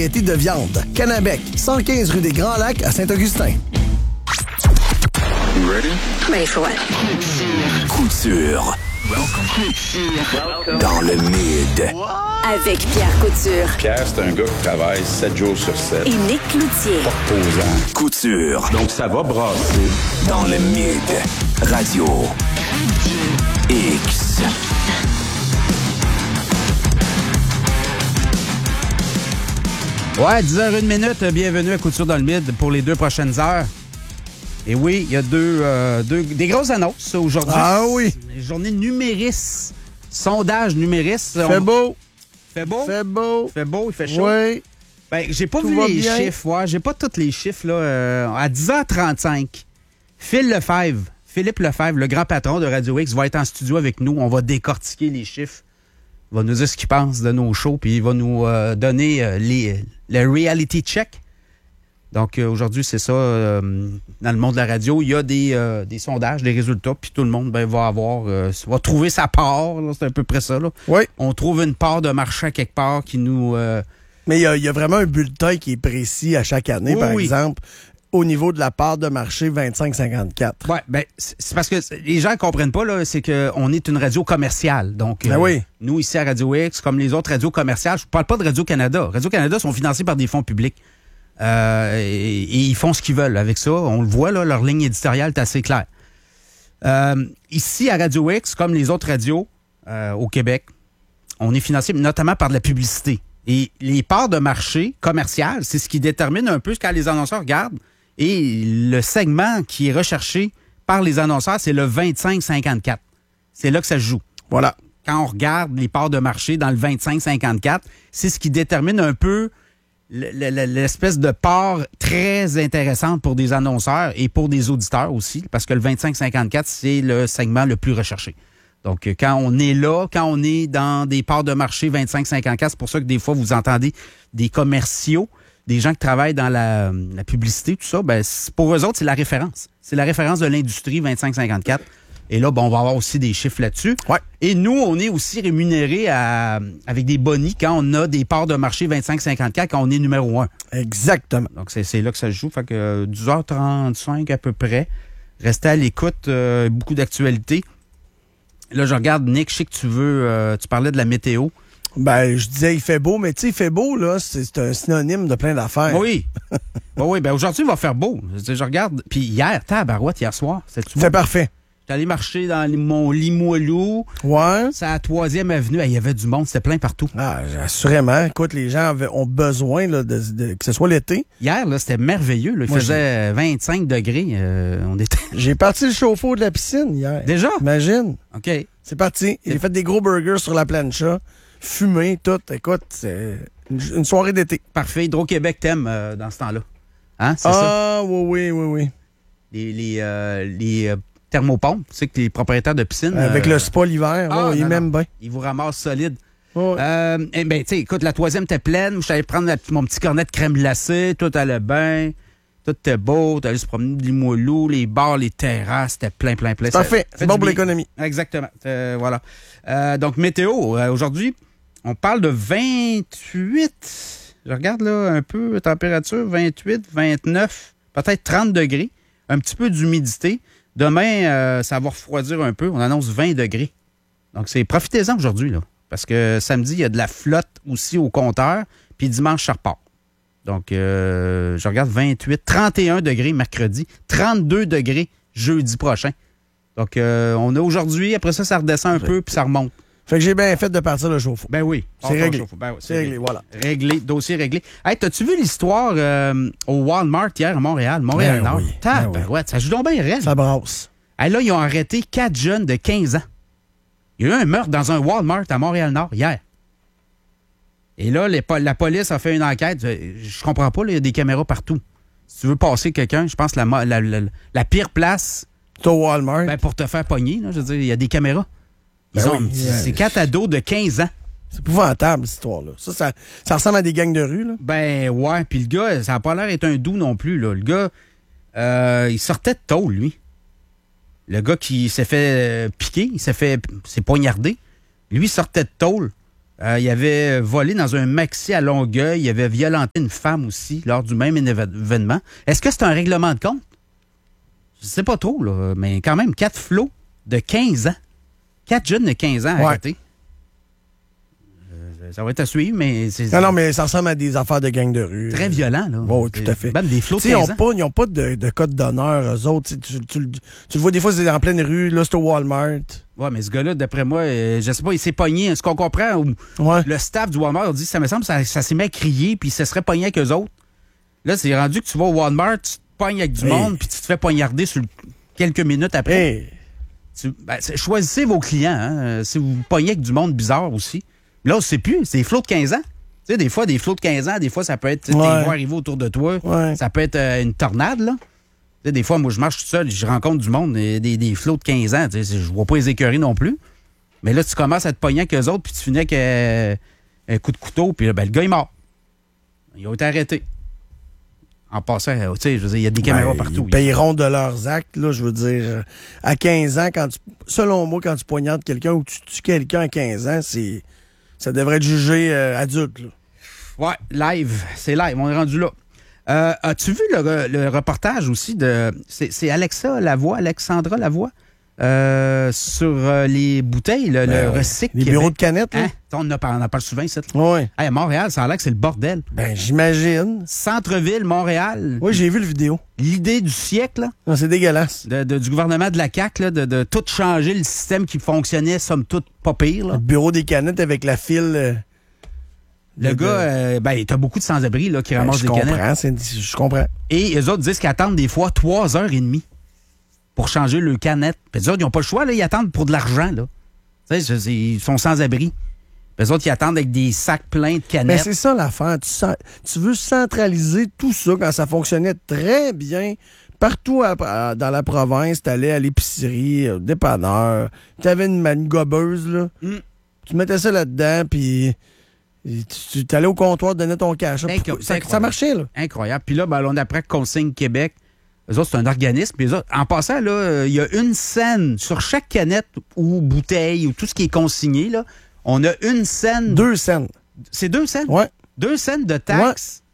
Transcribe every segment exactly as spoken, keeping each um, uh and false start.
variétés de viande. Canabec, cent quinze rue des Grands Lacs à Saint-Augustin. You ready? Ready for what? Couture. Welcome. Dans le mid. Avec Pierre Couture. Pierre, c'est un gars qui travaille sept jours sur sept. Et Nick Cloutier. Posant. Couture. Donc, ça va brasser. Dans le mid. Radio. X. Ouais, dix heures une minute. Bienvenue à Couture dans le mid pour les deux prochaines heures. Et oui, il y a deux, euh, deux, des grosses annonces aujourd'hui. Ah oui! Journée numéris. Sondage numéris. Fait On... beau. Fait beau? Fait beau. Fait beau, il fait chaud. Oui. Ben, j'ai pas Tout vu va les bien. chiffres. Ouais, j'ai pas tous les chiffres. Là, euh, à dix heures trente-cinq, Phil Lefebvre, Philippe Lefebvre, le grand patron de Radio X, va être en studio avec nous. On va décortiquer les chiffres. Il va nous dire ce qu'il pense de nos shows, puis il va nous euh, donner euh, les, le reality check. Donc, euh, aujourd'hui, c'est ça. Euh, dans le monde de la radio, il y a des, euh, des sondages, des résultats, puis tout le monde ben, va avoir, euh, va trouver sa part. Là, c'est à peu près ça. Là. Oui. On trouve une part de marché à quelque part qui nous... Euh, Mais il y, y a vraiment un bulletin qui est précis à chaque année, Oui, par oui. exemple, au niveau de la part de marché vingt-cinq cinquante-quatre. Oui, bien, c'est c'est parce que les gens ne comprennent pas, là, c'est qu'on est une radio commerciale. Donc, Ben oui. nous, ici à Radio X, comme les autres radios commerciales, je ne parle pas de Radio-Canada. Radio-Canada sont financés par des fonds publics. Euh, et, et ils font ce qu'ils veulent avec ça. On le voit, là, leur ligne éditoriale est assez claire. Euh, ici, à Radio X, comme les autres radios euh, au Québec, on est financé notamment par de la publicité. Et les parts de marché commerciales, c'est ce qui détermine un peu ce que les annonceurs regardent. Et le segment qui est recherché par les annonceurs, c'est le vingt-cinq cinquante-quatre. C'est là que ça se joue. Voilà. Quand on regarde les parts de marché dans le vingt-cinq cinquante-quatre, c'est ce qui détermine un peu l'espèce de part très intéressante pour des annonceurs et pour des auditeurs aussi, parce que le vingt-cinq cinquante-quatre, c'est le segment le plus recherché. Donc, quand on est là, quand on est dans des parts de marché vingt-cinq cinquante-quatre, c'est pour ça que des fois, vous entendez des commerciaux, des gens qui travaillent dans la, la publicité, tout ça, ben, pour eux autres, c'est la référence. C'est la référence de l'industrie vingt-cinq cinquante-quatre. Et là, bon, on va avoir aussi des chiffres là-dessus. Ouais. Et nous, on est aussi rémunérés à, avec des bonnies quand on a des parts de marché vingt-cinq cinquante-quatre, quand on est numéro un. Exactement. Donc, c'est, c'est là que ça se joue. Fait que euh, dix heures trente-cinq à peu près. Restez à l'écoute. Euh, beaucoup d'actualités. Là, je regarde, Nick, je sais que tu veux... Euh, tu parlais de la météo. Ben, je disais, il fait beau, mais tu sais, il fait beau, là, c'est, c'est un synonyme de plein d'affaires. Oui. ben oui, ben aujourd'hui, il va faire beau. Je, je regarde. Puis hier, tabarouette, hier soir, c'était-tu C'est beau? parfait. J'étais allé marcher dans mon Limoilou. Ouais. C'est à la troisième avenue. Il y avait du monde. C'était plein partout. Ah, assurément. Écoute, les gens avaient, ont besoin là, de, de- que ce soit l'été. Hier, là, c'était merveilleux. Là. Il Moi, faisait vingt-cinq degrés. Euh, on était... J'ai parti le chauffe-eau de la piscine hier. Déjà? Imagine. OK. C'est parti. J'ai fait des gros burgers sur la plancha, fumé, tout. Écoute, c'est une, une soirée d'été. Parfait. Hydro-Québec t'aime euh, dans ce temps-là. Hein? C'est ça? Ah, oui, oui, oui, oui. Les, les, euh, les euh, thermopompes. Tu sais que les propriétaires de piscine... Avec euh, le spa l'hiver, ah, ouais, il non, m'aime non. bien. Ils vous ramassent solide. Ouais. Euh, eh ben, tu sais, écoute, la troisième était pleine. Je suis allé prendre la- mon petit cornet de crème glacée. Tout allait bien. Tout était beau. Tu allais se promener de Limoilou, les bars, les terrasses. C'était plein, plein, plein. C'est parfait. Ça C'est fait bon du pour bien. l'économie. Exactement. Euh, voilà. Euh, donc, météo. euh, aujourd'hui, on parle de vingt-huit. Je regarde là un peu, température, vingt-huit, vingt-neuf, peut-être trente degrés. Un petit peu d'humidité. Demain, euh, ça va refroidir un peu. On annonce vingt degrés. Donc, c'est profitez-en aujourd'hui, là. Parce que samedi, il y a de la flotte aussi au compteur. Puis dimanche, ça repart. Donc, euh, je regarde vingt-huit, trente et un degrés mercredi, trente-deux degrés jeudi prochain. Donc, euh, on a aujourd'hui, après ça, ça redescend un peu, puis ça remonte. Fait que j'ai bien fait de partir le chauffe-eau. Ben oui. C'est Part ton réglé. chauffe-eau. Ben oui, C'est réglé, voilà. Réglé, dossier réglé. Hey, t'as-tu vu l'histoire euh, au Walmart hier à Montréal? Montréal-Nord. Ben oui, Tabarouette, ben oui. ça joue donc bien raide. Ça brasse. Hey, là, ils ont arrêté quatre jeunes de quinze ans. Il y a eu un meurtre dans un Walmart à Montréal-Nord hier. Et là, les po- la police a fait une enquête. Je, je comprends pas, là, il y a des caméras partout. Si tu veux passer quelqu'un, je pense que la, mo- la, la, la pire place C'est au Walmart. ben, pour te faire pogner, là, je veux dire, il y a des caméras. Ils Ben ont- oui, c'est yeah. quatre ados de quinze ans. C'est épouvantable, cette histoire-là. Ça, ça, ça ressemble à des gangs de rue, là. Ben ouais, puis le gars, ça n'a pas l'air d'être un doux non plus. Là. Le gars, euh, il sortait de tôle, lui. Le gars qui s'est fait euh, piquer, il s'est fait s'est poignardé. Lui, il sortait de tôle. Euh, il avait volé dans un maxi à Longueuil. Il avait violenté une femme aussi lors du même événement. Est-ce que c'est un règlement de compte? Je sais pas trop, là, mais quand même, quatre flots de quinze ans. Quatre jeunes de quinze ans Ouais. arrêtés. Euh, ça va être à suivre, mais c'est Non, non, mais ça ressemble à des affaires de gang de rue. très violent. Là. Oui, tout à fait. Même des flots de Tu sais, ils quinze n'ont ans. pas, ils ont pas de, de code d'honneur, eux autres. Tu, tu, tu, tu le vois des fois, c'est en pleine rue, là, c'est au Walmart. Ouais, mais ce gars-là, d'après moi, euh, je sais pas, il s'est pogné. Ce qu'on comprend, ou Ouais. le staff du Walmart a dit, ça me semble, ça, ça s'est mis à crier, puis ça serait pogné avec eux autres. Là, c'est rendu que tu vas au Walmart, tu te pognes avec du Hey. monde, puis tu te fais poignarder sur le- quelques minutes après. Hey. Tu- ben, c'est- choisissez vos clients. Hein, euh, si vous vous pognez avec du monde bizarre aussi. Là, on sait plus. C'est des flots de quinze ans. Tu sais, des fois, des flots de quinze ans, des fois, ça peut être tu sais, Ouais. des voix arriver autour de toi. Ouais. Ça peut être euh, une tornade, là. Tu sais, des fois, moi, je marche tout seul, je rencontre du monde, des, des, des flots de quinze ans. Tu sais, je vois pas les écœurer non plus. Mais là, tu commences à te pogner avec eux autres, puis tu finis avec euh, un coup de couteau, puis là, ben, le gars est mort. Il a été arrêté. En passant, euh, tu sais, je veux dire, il y a des caméras Ben, partout. Ils payeront de leurs actes, là, je veux dire. euh, À quinze ans, quand tu, selon moi, quand tu poignardes quelqu'un ou tu tues quelqu'un à quinze ans, c'est, ça devrait être jugé euh, adulte, là. Ouais, live. C'est live. On est rendu là. Euh, as-tu vu le, le reportage aussi de... C'est, c'est Alexa Lavoie, Alexandra Lavoie, euh, sur euh, les bouteilles, le, le Ben, recycle Les Québec. bureaux de canettes, là. Hein? On en parle, on en parle souvent ici. là. Ouais. Hey, à Montréal, ça a l'air que c'est le bordel. Ben, j'imagine. Centre-ville, Montréal. Oui, j'ai vu le vidéo. L'idée du siècle, là, Non, c'est dégueulasse. de, de- du gouvernement de la C A Q, là, de, de tout changer le système qui fonctionnait, somme toute, pas pire. Là. Le bureau des canettes avec la file. euh, Le de- gars, euh, ben, t'as beaucoup de sans-abri là, qui Ben, ramassent je des canettes. comprends, c'est- je comprends. Et eux autres disent qu'ils attendent des fois trois heures et demie pour changer le canette. Puis eux autres, ils n'ont pas le choix, là, ils attendent pour de l'argent. Là. Tu sais, c'est- c'est- ils sont sans abri. Puis eux autres, ils attendent avec des sacs pleins de Mais canettes. c'est ça l'affaire. Tu, cen- tu veux centraliser tout ça quand ça fonctionnait très bien. Partout à- à- dans la province, tu allais à l'épicerie, au dépanneur, tu avais une, une gobeuse, là. Mm. Tu mettais ça là-dedans, puis tu, tu allais au comptoir, donnais ton cash. C'est Pourquoi- inc- Ça, c'est ça marchait, là. Incroyable. Puis là, ben, on apprend que Consigne Québec, eux autres, c'est un organisme. Puis eux autres, en passant, là, euh, il y a une scène sur chaque canette ou bouteille ou tout ce qui est consigné, là, on a une scène. Deux scènes. C'est deux scènes? Ouais. Deux scènes de taxes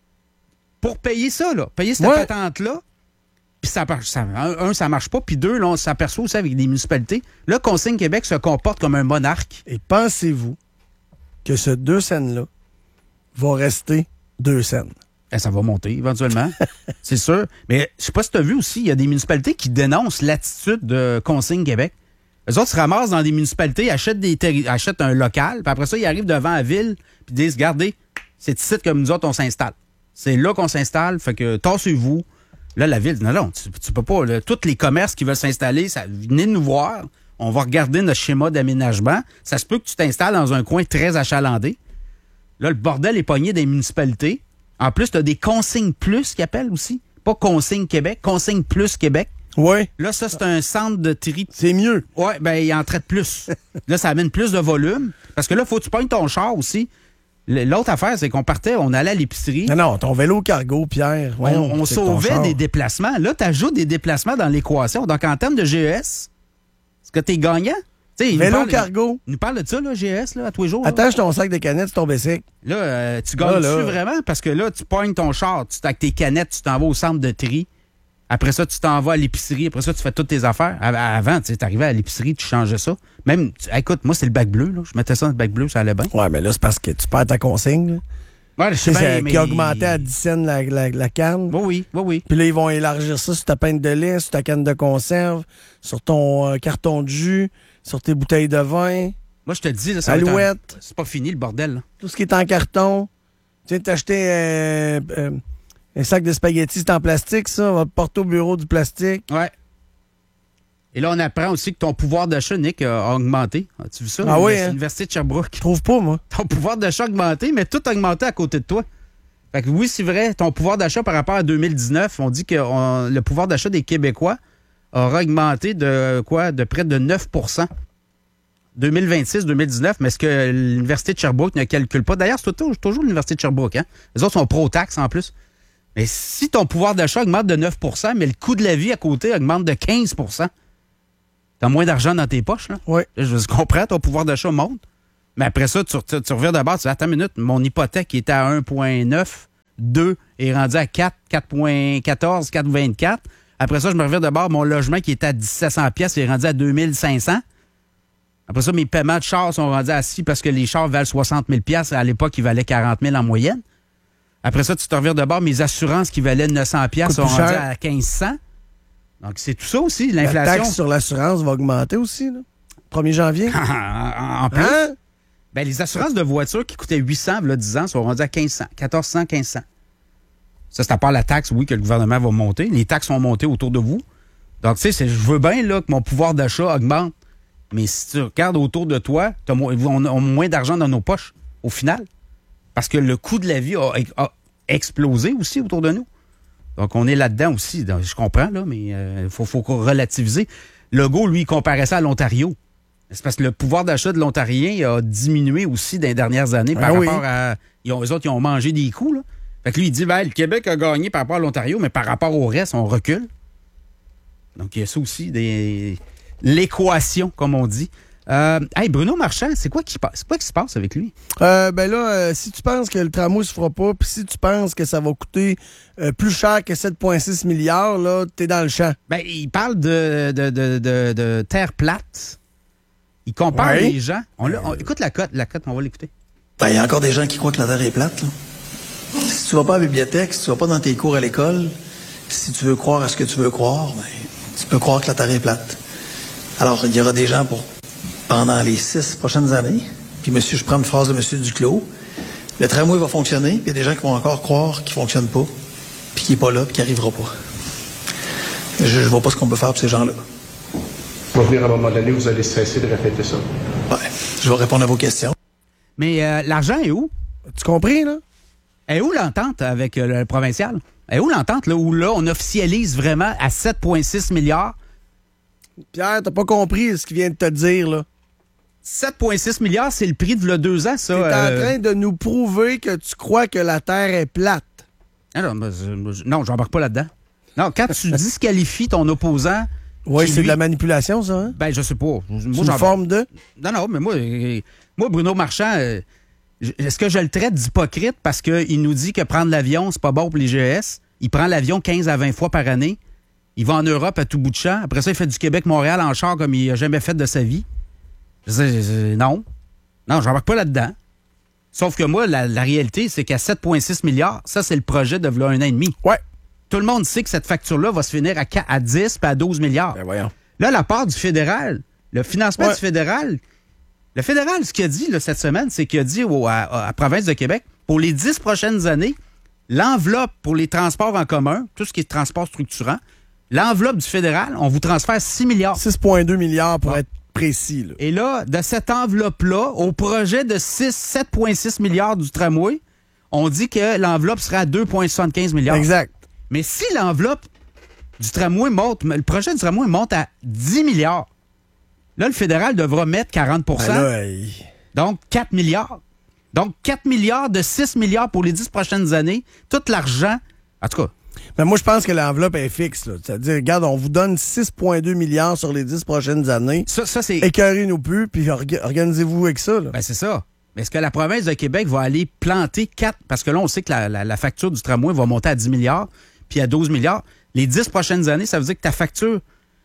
pour payer ça, là. Payer cette Ouais. patente-là. Puis ça, marche- ça, un, un, ça marche pas. Puis deux, là, on s'aperçoit aussi avec des municipalités. Là, Consigne Québec se comporte comme un monarque. Et pensez-vous que ce deux scènes-là va rester deux scènes? Eh, ça va monter éventuellement, c'est sûr. Mais je sais pas si tu as vu aussi, il y a des municipalités qui dénoncent l'attitude de Consigne Québec. Eux autres se ramassent dans des municipalités, achètent, des terri- achètent un local, puis après ça, ils arrivent devant la ville, puis disent, regardez, c'est ici que nous autres, on s'installe. C'est là qu'on s'installe, fait que tassez-vous. Là, la ville dit, non, non, tu, tu peux pas. Là, tous les commerces qui veulent s'installer, ça, venez nous voir. On va regarder notre schéma d'aménagement. Ça se peut que tu t'installes dans un coin très achalandé. Là, le bordel est pogné des municipalités. En plus, tu as des consignes plus qui appellent aussi. Pas Consigne Québec, Consigne plus Québec. Oui, Là, ça, c'est un centre de tri. c'est mieux. Ouais, ben, il en traite plus. Là, ça amène plus de volume. Parce que là, faut que tu pognes ton char aussi. L- L'autre affaire, c'est qu'on partait, on allait à l'épicerie. Non, non, ton vélo cargo, Pierre. On, voyons, on c'est ton sauvait char. des déplacements. Là, tu ajoutes des déplacements dans l'équation. Donc, en termes de G E S, est-ce que tu es gagnant? Tu sais, il nous Vélo parle- cargo. Il nous parle de ça, là, G E S, là, à tous les jours. là. Attache ton sac de canettes sur ton bicycle. Là, euh, tu Là, gagnes-tu là. vraiment? Parce que là, tu pognes ton char, tu avec tes canettes, tu t'en vas au centre de tri. Après ça, tu t'en vas à l'épicerie. Après ça, tu fais toutes tes affaires. A- Avant, tu arrivais à l'épicerie, tu changeais ça. Même, tu- écoute, moi, c'est le bac bleu. Là. Je mettais ça dans le bac bleu, ça allait bien. Ouais, mais là, c'est parce que tu perds ta consigne. là. Ouais, je sais Tu sais, bien, ça- mais- Qui a augmenté à dix cents la, la, la canne. Oui, oui, oui, oui. Puis là, ils vont élargir ça sur ta pinte de lait, sur ta canne de conserve, sur ton euh, carton de jus, sur tes bouteilles de vin, Moi, je te le dis, là, ça va être un- alouette, c'est pas fini, le bordel. Là. tout ce qui est en carton. Tu viens de t'acheter euh, euh, un sac de spaghettis, c'est en plastique, ça. On va te porter au bureau du plastique. Ouais. Et là, on apprend aussi que ton pouvoir d'achat, Nick, a augmenté. As-tu vu ça? Ah oui, L'Université- hein? L'Université de Sherbrooke. Je trouve pas, moi. Ton pouvoir d'achat a augmenté, mais tout a augmenté à côté de toi. Fait que oui, c'est vrai, ton pouvoir d'achat par rapport à deux mille dix-neuf, on dit que on- le pouvoir d'achat des Québécois aura augmenté de quoi? De près de neuf pour cent. deux mille vingt-six deux mille dix-neuf, mais ce que l'Université de Sherbrooke ne calcule pas. D'ailleurs, c'est toujours, toujours l'Université de Sherbrooke. Hein? Les autres sont pro-taxes en plus. Mais si ton pouvoir d'achat augmente de neuf pour cent, mais le coût de la vie à côté augmente de quinze pour cent, t'as moins d'argent dans tes poches. Là. Oui. Là, je comprends, ton pouvoir d'achat monte. Mais après ça, tu, tu, tu reviens de bord, tu dis, attends une minute, mon hypothèque qui était à un virgule neuf, deux est rendu à quatre, quatre virgule quatorze, quatre virgule vingt-quatre. Après ça, je me reviens de bord, mon logement qui était à dix-sept cents pièces est rendu à deux mille cinq cents. Après ça, mes paiements de chars sont rendus à six parce que les chars valent soixante mille pièces. À l'époque, ils valaient quarante mille en moyenne. Après ça, tu te reviens de bord, mes assurances qui valaient neuf cents pièces sont rendues à quinze cents. Donc, c'est tout ça aussi, l'inflation. La taxe sur l'assurance va augmenter aussi, là. premier janvier. en plus, Hein? ben, les assurances de voitures qui coûtaient huit cents, là, dix ans, sont rendues à quinze cents, quatorze cents, quinze cents. Ça, c'est à part la taxe, oui, que le gouvernement va monter. Les taxes sont montées autour de vous. Donc, tu sais, je veux bien là, que mon pouvoir d'achat augmente. Mais si tu regardes autour de toi, t'as mo- on a moins d'argent dans nos poches, au final. Parce que le coût de la vie a, a explosé aussi autour de nous. Donc, on est là-dedans aussi. Donc, je comprends, là, mais il euh, faut, faut relativiser. Legault, lui, il comparait ça à l'Ontario. C'est parce que le pouvoir d'achat de l'Ontarien a diminué aussi dans les dernières années par ah rapport oui. à... Ils ont, eux autres, ils ont mangé des coups, là. Fait que lui, il dit, ben, le Québec a gagné par rapport à l'Ontario, mais par rapport au reste, on recule. Donc, il y a ça aussi, des... l'équation, comme on dit. Euh, hey, Bruno Marchand, c'est quoi qui, c'est quoi qui se passe avec lui? Euh, ben là, euh, si tu penses que le tramway se fera pas, puis si tu penses que ça va coûter euh, plus cher que sept virgule six milliards, là, t'es dans le champ. Ben, il parle de, de, de, de, de terre plate. Il compare Ouais. les gens. On l'a- on- écoute la cote, la cote, on va l'écouter. Ben, il y a encore des gens qui croient que la Terre est plate, là. Si tu vas pas à la bibliothèque, si tu vas pas dans tes cours à l'école, si tu veux croire à ce que tu veux croire, ben, tu peux croire que la Terre est plate. Alors, il y aura des gens pour, pendant les six prochaines années, puis monsieur, je prends une phrase de monsieur Duclos, le tramway va fonctionner, puis il y a des gens qui vont encore croire qu'il fonctionne pas, puis qu'il est pas là, puis qu'il arrivera pas. Je, je vois pas ce qu'on peut faire pour ces gens-là. Va venir à un moment donné, vous allez cesser de répéter ça. Ouais, je vais répondre à vos questions. Mais euh, l'argent est où? Tu compris, là? Est où l'entente avec euh, le provincial? Est où l'entente, là, où là, on officialise vraiment à sept virgule six milliards? Pierre, t'as pas compris ce qu'il vient de te dire, là. sept virgule six milliards, c'est le prix de le deux ans, ça. T'es euh, en train de nous prouver que tu crois que la Terre est plate. Ah non, mais, euh, non, j'embarque pas là-dedans. Non, quand tu disqualifies ton opposant... Oui, qui, c'est lui- de la manipulation, ça, hein? Ben, je sais pas. Moi, C'est une j'embarque- forme de... Non, non, mais moi, euh, moi Bruno Marchand, euh, est-ce que je le traite d'hypocrite parce qu'il nous dit que prendre l'avion, c'est pas bon pour les G E S? Il prend l'avion quinze à vingt fois par année. Il va en Europe à tout bout de champ. Après ça, il fait du Québec-Montréal en char comme il n'a jamais fait de sa vie. Je sais, je sais, non. Non, j'embarque pas là-dedans. Sauf que moi, la, la réalité, c'est qu'à sept virgule six milliards, ça, c'est le projet de v'là un an et demi. Ouais. Tout le monde sait que cette facture-là va se finir à, à dix puis à douze milliards. Ben voyons. Là, la part du fédéral, le financement Ouais. du fédéral, le fédéral, ce qu'il a dit là, cette semaine, c'est qu'il a dit au, à, à la province de Québec, pour les dix prochaines années, l'enveloppe pour les transports en commun, tout ce qui est transport structurant, l'enveloppe du fédéral, on vous transfère six milliards. six virgule deux milliards pour Bon. être précis, là. Et là, de cette enveloppe-là, au projet de sept virgule six milliards du tramway, on dit que l'enveloppe sera à deux virgule soixante-quinze milliards. Exact. Mais si l'enveloppe du tramway monte, le projet du tramway monte à dix milliards, là, le fédéral devra mettre quarante pour cent, Ben là, il- donc quatre milliards. Donc quatre milliards de six milliards pour les dix prochaines années. Tout l'argent, en tout cas, Mais moi, je pense que l'enveloppe est fixe, là. C'est-à-dire, regarde, on vous donne six virgule deux milliards sur les dix prochaines années. ça, ça c'est... Écœurez-nous plus, puis orga- organisez-vous avec ça, là. Ben, c'est ça. Mais est-ce que la province de Québec va aller planter quatre... Parce que là, on sait que la, la- la facture du tramway va monter à dix milliards, puis à douze milliards. Les dix prochaines années, ça veut dire que ta facture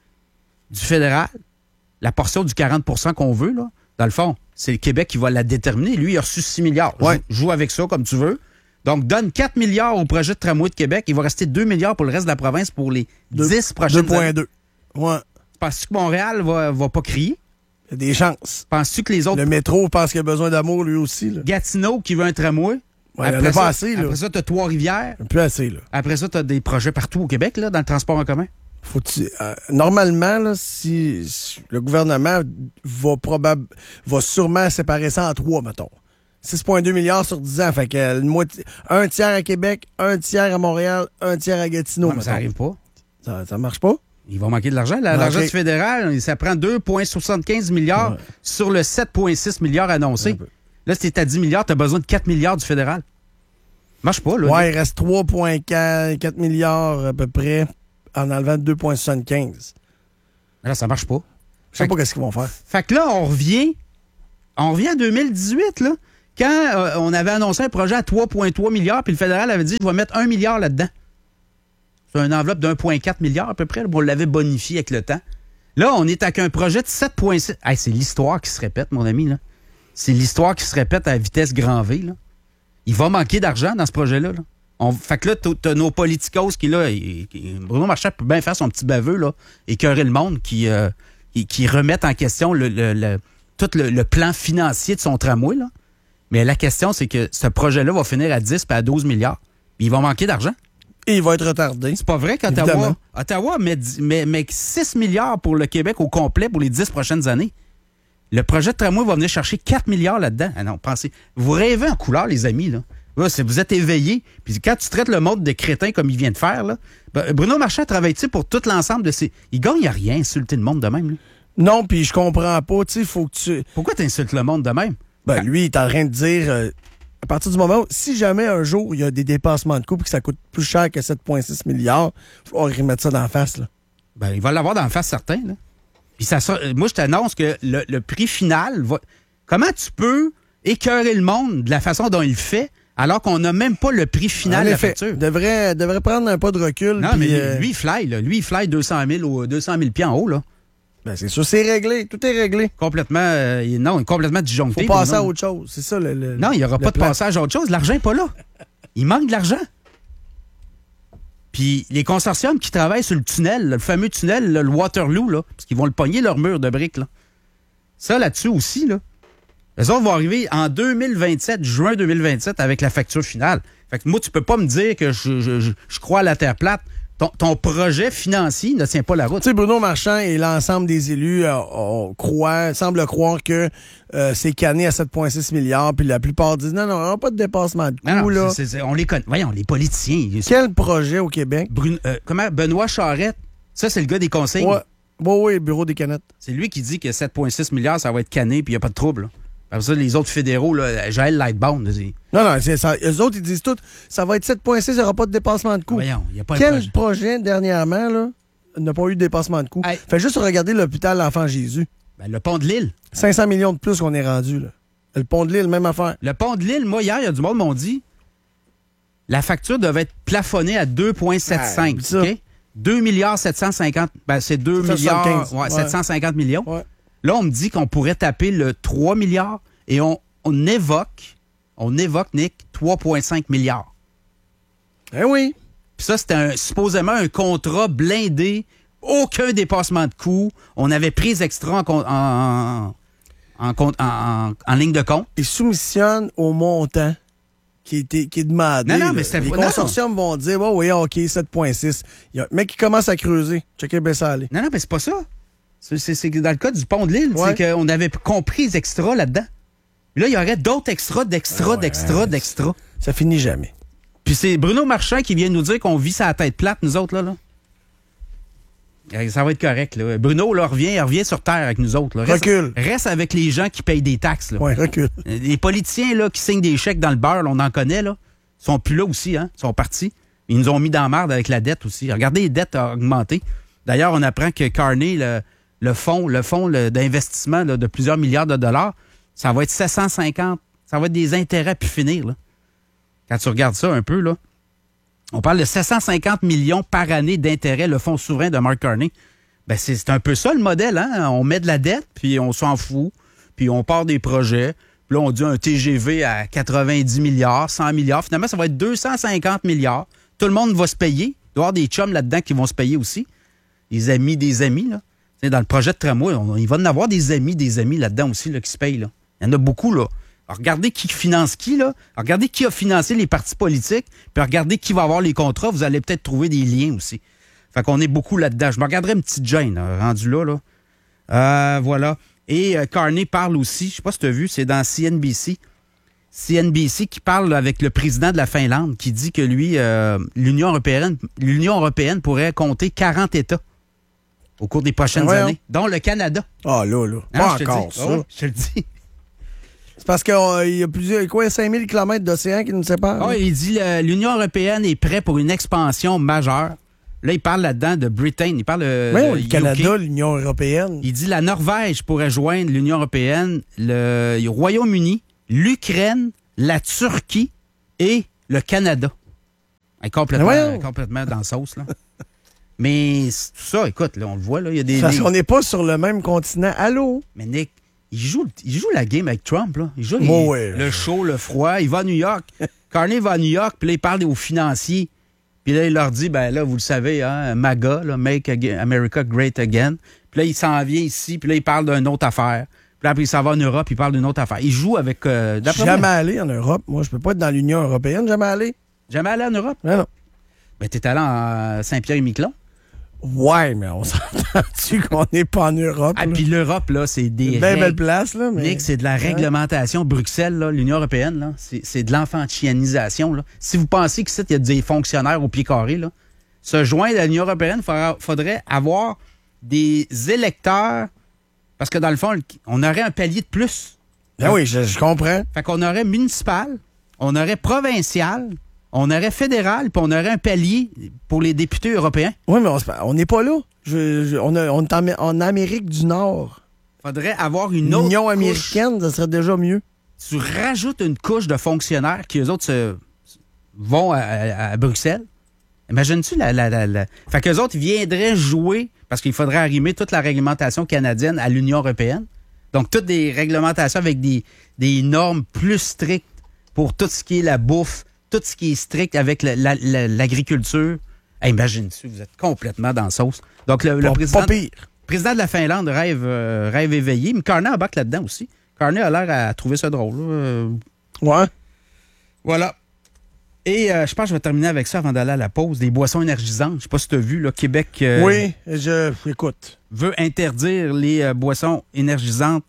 du fédéral, la portion du quarante pour cent qu'on veut, là, dans le fond, c'est le Québec qui va la déterminer. Lui, il a reçu six milliards. Ouais. Joue, joue avec ça comme tu veux. Donc, donne quatre milliards au projet de tramway de Québec. Il va rester deux milliards pour le reste de la province pour les Deux- dix prochaines deux années. virgule deux. Ouais. Penses-tu que Montréal va, va pas crier? Il y a des chances. Penses-tu que les autres... Le métro pense qu'il a besoin d'amour, lui aussi, là. Gatineau qui veut un tramway? Ouais, il y en a pas ça, assez, là. Après ça, t'as Trois-Rivières. Plus assez, là. Après ça, tu as des projets partout au Québec, là, dans le transport en commun. Faut euh, normalement, là, si, si le gouvernement va probable va sûrement séparer ça en trois, mettons. six virgule deux milliards sur dix ans. Fait que euh, une moitié, un tiers à Québec, un tiers à Montréal, un tiers à Gatineau. Non, mais ça mettons. arrive pas. Ça, ça marche pas? Il va manquer de l'argent. La- Manquer. L'argent du fédéral, ça prend deux virgule soixante-quinze milliards Ouais. sur le sept virgule six milliards Un annoncé. peu. Là, si t'es à dix milliards, tu as besoin de quatre milliards du fédéral. Marche pas, là. Ouais, il reste trois virgule quatre milliards à peu près en enlevant deux virgule soixante-quinze. Là, ça marche pas. Je sais pas qu'est-ce qu'ils vont faire. Fait que là, on revient. on revient en deux mille dix-huit, là, quand euh, on avait annoncé un projet à trois virgule trois milliards, puis le fédéral avait dit, je vais mettre un milliard là-dedans. C'est une enveloppe d'un virgule quatre milliard à peu près, là, on l'avait bonifié avec le temps. Là, on est avec un projet de sept virgule six. Hey, c'est l'histoire qui se répète, mon ami, là. C'est l'histoire qui se répète à vitesse grand V, là. Il va manquer d'argent dans ce projet-là, là. On, fait que là, t'as nos politicos qui, là, et, et Bruno Marchand peut bien faire son petit baveux, là, écœurer le monde, qui, euh, qui, qui remettent en question le, le, le, tout le, le plan financier de son tramway, là. Mais la question, c'est que ce projet-là va finir à dix puis à douze milliards. Puis il va manquer d'argent. Et il va être retardé. C'est pas vrai qu'Ottawa Ottawa met, met, met six milliards pour le Québec au complet pour les dix prochaines années. Le projet de tramway va venir chercher quatre milliards là-dedans. Ah non, pensez. Vous rêvez en couleur, les amis, là. Là, si vous êtes éveillés, puis quand tu traites le monde de crétin comme il vient de faire, là, ben, Bruno Marchand travaille-t-il pour tout l'ensemble de ces... Il gagne à rien, insulter le monde de même, là. Non, puis je comprends pas, tu sais, faut que tu... Pourquoi tu insultes le monde de même? Ben, lui, il est en train de dire, euh, à partir du moment où, si jamais un jour, il y a des dépassements de coûts et que ça coûte plus cher que sept virgule six milliards, il faut remettre ça dans la face, là. Ben, il va l'avoir dans la face, certain, là. Puis ça sera... Moi, je t'annonce que le, le prix final va... Comment tu peux écœurer le monde de la façon dont il le fait alors qu'on n'a même pas le prix final de la facture? Devrait, devrait prendre un pas de recul. Non, pis, mais lui, euh... lui, il fly, là. Lui, il fly deux cent mille ou deux cent mille pieds en haut, là. Ben, c'est sûr, c'est réglé. Tout est réglé. Complètement, euh, non, complètement disjoncté. Faut passer à autre chose. C'est ça, le, le Non, il n'y aura pas plan. de passage à autre chose. L'argent n'est pas là. Il manque de l'argent. Puis les consortiums qui travaillent sur le tunnel, le fameux tunnel, le Waterloo, là, parce qu'ils vont le pogner leur mur de briques, là. Ça, là-dessus aussi, là. Les autres vont arriver en deux mille vingt-sept, juin deux mille vingt-sept, avec la facture finale. Fait que moi, tu peux pas me dire que je, je, je, je crois à la terre plate. Ton, ton projet financier ne tient pas la route. Tu sais, Bruno Marchand et l'ensemble des élus euh, on croit, semblent croire que euh, c'est canné à sept virgule six milliards, puis la plupart disent non, non, on n'a pas de dépassement de coûts, non, non, là. c'est, c'est, on les connaît. Voyons, les politiciens. Quel projet au Québec? Brun, euh, comment? Benoît Charette. Ça, c'est le gars des conseils. Ouais, ouais, ouais, le bureau des canettes. C'est lui qui dit que sept virgule six milliards, ça va être canné, puis il n'y a pas de trouble, là. Après ça, les autres fédéraux, là, Jaël Lightbound. Non, non, c'est ça. Eux autres, ils disent tout, ça va être sept virgule six, il n'y aura pas de dépassement de coûts. Voyons, il n'y a pas Quel projet. projet, dernièrement, là, n'a pas eu de dépassement de coûts? Hey. Fais juste regarder l'hôpital L'Enfant Jésus. Ben, le pont de l'île. cinq cents millions de plus qu'on est rendu, là. Le pont de l'île, même affaire. Le pont de l'île, moi, hier, il y a du monde qui m'ont dit la facture devait être plafonnée à deux virgule soixante-cinq. Ah, OK? deux milliards sept cent cinquante. Ben, c'est deux milliards ouais, ouais. sept cent cinquante millions. Ouais. Là, on me dit qu'on pourrait taper le trois milliards et on, on évoque, on évoque, Nick, trois virgule cinq milliards. Eh oui. Puis ça, c'était un, supposément un contrat blindé, aucun dépassement de coûts. On avait pris extra en, en, en, en, en, en ligne de compte. Il soumissionne au montant qui est, qui est demandé. Non, non, mais c'est Les non, consortiums non. vont dire, oh, oui, OK, sept virgule six. Il y a un mec qui commence à creuser. Checker bien ça aller. Non, non, mais c'est pas ça. C'est, c'est, c'est dans le cas du pont de l'île, ouais. C'est qu'on avait compris les extras là-dedans. Là, il y aurait d'autres extras, d'extras, ah ouais, d'extras, d'extras. Ça finit jamais. Puis c'est Bruno Marchand qui vient nous dire qu'on vit sa tête plate, nous autres, là. là. Ça va être correct, là. Bruno, là, revient, il revient sur terre avec nous autres. Là. Reste, recule. Reste avec les gens qui payent des taxes, là. Ouais, recule. Les politiciens, là, qui signent des chèques dans le beurre, là, on en connaît, là. Ils sont plus là aussi, hein. Ils sont partis. Ils nous ont mis dans la merde avec la dette aussi. Regardez, les dettes ont augmenté. D'ailleurs, on apprend que Carney, le, le fonds, le fonds le, d'investissement là, de plusieurs milliards de dollars, ça va être sept cent cinquante. Ça va être des intérêts puis finir, là. Quand tu regardes ça un peu, là, on parle de sept cent cinquante millions par année d'intérêts, le fonds souverain de Mark Carney. Ben, c'est, c'est un peu ça, le modèle, hein. On met de la dette, puis on s'en fout, puis on part des projets. Puis là, on dit un T G V à quatre-vingt-dix milliards, cent milliards. Finalement, ça va être deux cent cinquante milliards. Tout le monde va se payer. Il doit y avoir des chums là-dedans qui vont se payer aussi. Des amis, des amis, là. T'sais, dans le projet de tramway, on, il va y en avoir des amis, des amis là-dedans aussi, là, qui se payent, là. Il y en a beaucoup, là. Alors, regardez qui finance qui, là. Alors, regardez qui a financé les partis politiques, puis regardez qui va avoir les contrats. Vous allez peut-être trouver des liens aussi. Fait qu'on est beaucoup là-dedans. Je me regarderai une petite Jane, là, rendu là, là. Euh, voilà. Et euh, Carney parle aussi, je sais pas si tu as vu, c'est dans C N B C. C N B C qui parle avec le président de la Finlande, qui dit que lui, euh, l'Union européenne, l'Union européenne pourrait compter quarante États au cours des prochaines ouais, années, dont le Canada. Ah là, là. Pas pas encore, encore, ça. Oh, je te le dis. C'est parce qu'il euh, y a plusieurs, quoi, cinq mille kilomètres d'océan qui nous séparent? Oh, il dit que l'Union européenne est prête pour une expansion majeure. Là, il parle là-dedans de Britain. Il parle de, Oui, de le U K. Canada, l'Union européenne. Il dit la Norvège pourrait joindre l'Union européenne, le Royaume-Uni, l'Ukraine, la Turquie et le Canada. Elle est complètement, Ouais. complètement dans la sauce, là. Mais c'est tout ça, écoute, là, on le voit, là, il y a des... Parce des- qu'on n'est pas sur le même continent. Allô? Mais Nick, il joue, il joue la game avec Trump, là. Il joue les- Oh ouais. le chaud, le froid. Il va à New York. Carney va à New York, puis là, il parle aux financiers. Puis là, il leur dit, ben là, vous le savez, hein, MAGA, là, Make Again- America Great Again. Puis là, il s'en vient ici, puis là, il parle d'une autre affaire. Puis là, après, il s'en va en Europe, il parle d'une autre affaire. Il joue avec... Euh, d'après moi- Jamais allé en Europe. Moi, je peux pas être dans l'Union européenne, jamais allé. Jamais allé en Europe? Non, non. Ben, t'es allé en Saint-Pierre-et-Miquelon. Ouais, mais on s'entend-tu qu'on n'est pas en Europe? Ah, là? puis l'Europe, là, c'est des Une bien règles. belle place, là. Mais... Nick, c'est de la réglementation. Bruxelles, là, l'Union européenne, là, c'est, c'est de l'enfantianisation. Là. Si vous pensez qu'ici, il y a des fonctionnaires au pied carré, là, se joindre à l'Union européenne, il faudra- faudrait avoir des électeurs, parce que dans le fond, on aurait un palier de plus. Ah oui, je, je comprends. Fait qu'on aurait municipal, on aurait provincial, on aurait fédéral, puis on aurait un palier pour les députés européens. Oui, mais on se- on n'est pas là. Je- je- on, a- on est en, en Amérique du Nord. Faudrait avoir une autre L'Union couche. américaine, ça serait déjà mieux. Tu rajoutes une couche de fonctionnaires qui, eux autres, se- vont à, à- à Bruxelles. Imagines-tu la... la, la, la... Fait qu'eux autres, ils viendraient jouer, parce qu'il faudrait arrimer toute la réglementation canadienne à l'Union européenne. Donc, toutes des réglementations avec des, des normes plus strictes pour tout ce qui est la bouffe, tout ce qui est strict avec la- la- la- l'agriculture. Hey, imagine-tu, vous êtes complètement dans la sauce. Donc, le, le Pas- président, Pas pire. président de la Finlande rêve, euh, rêve éveillé, mais Carney embarque là-dedans aussi. Carney a l'air à trouver ça drôle. là. Euh, Ouais. Voilà. Et euh, je pense que je vais terminer avec ça avant d'aller à la pause. Des boissons énergisantes. Je sais pas si tu as vu, là, Québec euh, Oui, je. Écoute. veut interdire les euh, boissons énergisantes.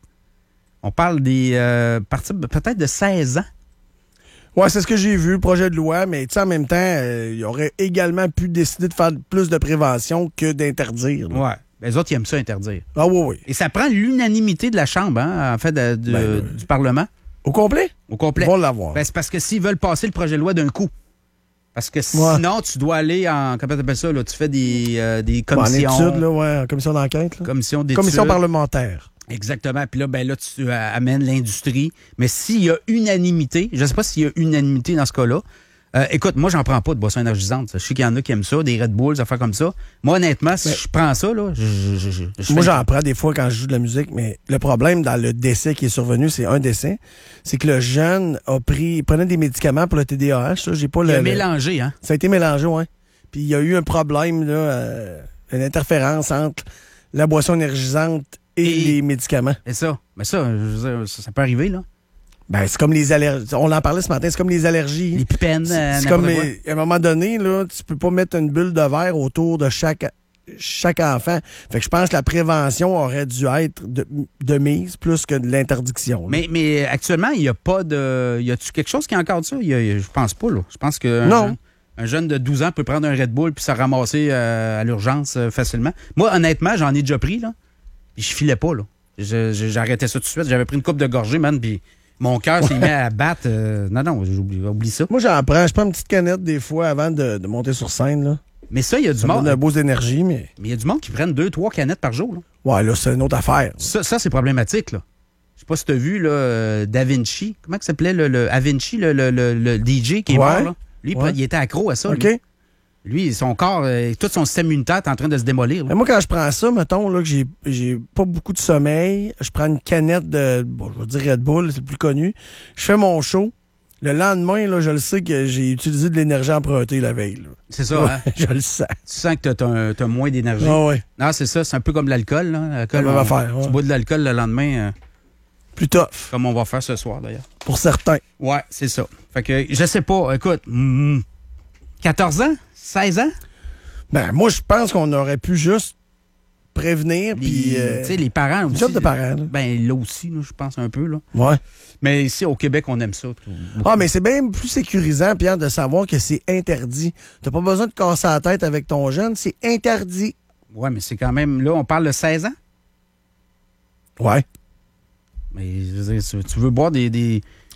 On parle des euh, partir peut-être de seize ans. Ouais, c'est ce que j'ai vu, le projet de loi, mais tu sais, en même temps, euh, il aurait également pu décider de faire plus de prévention que d'interdire. là. Ouais. Ben, les autres, ils aiment ça interdire. Ah oui, oui. Et ça prend l'unanimité de la Chambre, hein, en fait, de- de- Ben, euh, du Parlement, Au complet? au complet. On va l'avoir. Ben, c'est parce que s'ils veulent passer le projet de loi d'un coup. Parce que sinon, tu dois aller en. Comment tu appelles ça? Là, tu fais des, euh, des Bon, en commissions. études, là, ouais, en commission d'enquête. là. commissions d'études. Commission parlementaire. Exactement. Puis là, ben là, tu euh, amènes l'industrie. Mais s'il y a unanimité, je ne sais pas s'il y a unanimité dans ce cas-là. Euh, écoute, moi, j'en prends pas de boissons énergisantes. Je sais qu'il y en a qui aiment ça, des Red Bulls, des affaires comme ça. Moi, honnêtement, si Mais- je prends ça, là, je, je, je, je- je Moi, fais- j'en prends des fois quand je joue de la musique, mais le problème dans le décès qui est survenu, c'est un décès, c'est que le jeune a pris, il prenait des médicaments pour le T D A H. Ça, j'ai pas Il le, a le- mélangé, hein? Ça a été mélangé, ouais. Puis il y a eu un problème, là, euh, une interférence entre la boisson énergisante et, Et- les médicaments. C'est ça. Mais ça, je veux dire, ça, ça peut arriver, là. Ben, c'est comme les allergies. On en parlait ce matin, c'est comme les allergies. Les pipènes, C'est euh, c'est n'importe comme, quoi. euh, à un moment donné, là, tu peux pas mettre une bulle de verre autour de chaque, chaque enfant. Fait que je pense que la prévention aurait dû être de, de mise plus que de l'interdiction. là. Mais, mais actuellement, il n'y a pas de. Y a-tu quelque chose qui est encore de ça? Il y a- y a- je pense pas, là. Je pense que. Non. Jeune, un jeune de douze ans peut prendre un Red Bull puis se ramasser euh, à l'urgence euh, facilement. Moi, honnêtement, j'en ai déjà pris, là. Puis je filais pas, là. Je- je- J'arrêtais ça tout de suite. J'avais pris une coupe de gorgée, man, puis mon cœur s'est mis à battre. euh, non, non, j'oublie oublie ça. Moi, j'en prends. Je prends une petite canette des fois avant de, de monter sur scène. Là. Mais ça, il y a du Ça me monde. donne un beau d'énergie, mais Mais il y a du monde qui prennent deux, trois canettes par jour, là. ouais, là, c'est une autre affaire. Ça, ça c'est problématique, là. Je sais pas si tu as vu, là, euh, Da Vinci. Comment il s'appelait, le, le Da Vinci, le, le, le, le D J qui est Ouais. mort, là? Lui, Ouais. il était accro à ça. OK? Lui. Lui, son corps, euh, tout son système immunitaire est en train de se démolir. là. Mais moi, quand je prends ça, mettons, là, que j'ai, j'ai pas beaucoup de sommeil, je prends une canette de, bon, je vais dire Red Bull, c'est le plus connu. Je fais mon show. Le lendemain, là, je le sais que j'ai utilisé de l'énergie empruntée la veille. là. C'est ça, hein? Ouais, je le sens. Tu sens que t'as, t'as, t'as moins d'énergie. Ah ouais, Non, c'est ça. C'est un peu comme l'alcool, là. L'alcool, la même on- affaire, ouais. Tu bois de l'alcool le lendemain, euh, plus tough, comme on va faire ce soir, d'ailleurs. pour certains. Ouais, c'est ça. Fait que, je sais pas. Écoute, mm, quatorze ans? seize ans? Ben, moi, je pense qu'on aurait pu juste prévenir, Les, puis... euh, tu sais, les parents aussi. job de parents, là. Ben, là aussi, là, je pense un peu, là. Ouais. Mais ici, au Québec, on aime ça. tout. Ah, mais c'est bien plus sécurisant, Pierre, de savoir que c'est interdit. T'as pas besoin de casser la tête avec ton jeune, c'est interdit. Ouais, mais c'est quand même... Là, on parle de seize ans. Ouais. Mais, je veux dire, tu- tu veux boire des... des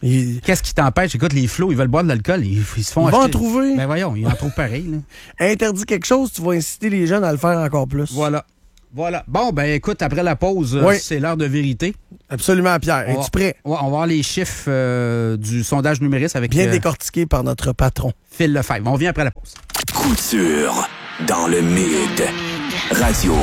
Il... Qu'est-ce qui t'empêche? Écoute, les flots, ils veulent boire de l'alcool, ils, ils se font Ils acheter. vont en trouver. Ben voyons, ils en trouvent pareil. Là. Interdis quelque chose, tu vas inciter les jeunes à le faire encore plus. Voilà. Voilà. Bon, ben écoute, après la pause, oui. euh, c'est l'heure de vérité. Absolument, Pierre. On Es-tu va, prêt? On va, on va voir les chiffres euh, du sondage numériste avec... Bien euh, décortiqué par notre patron. Phil Lefebvre. On revient après la pause. Couture dans le Mid. Radio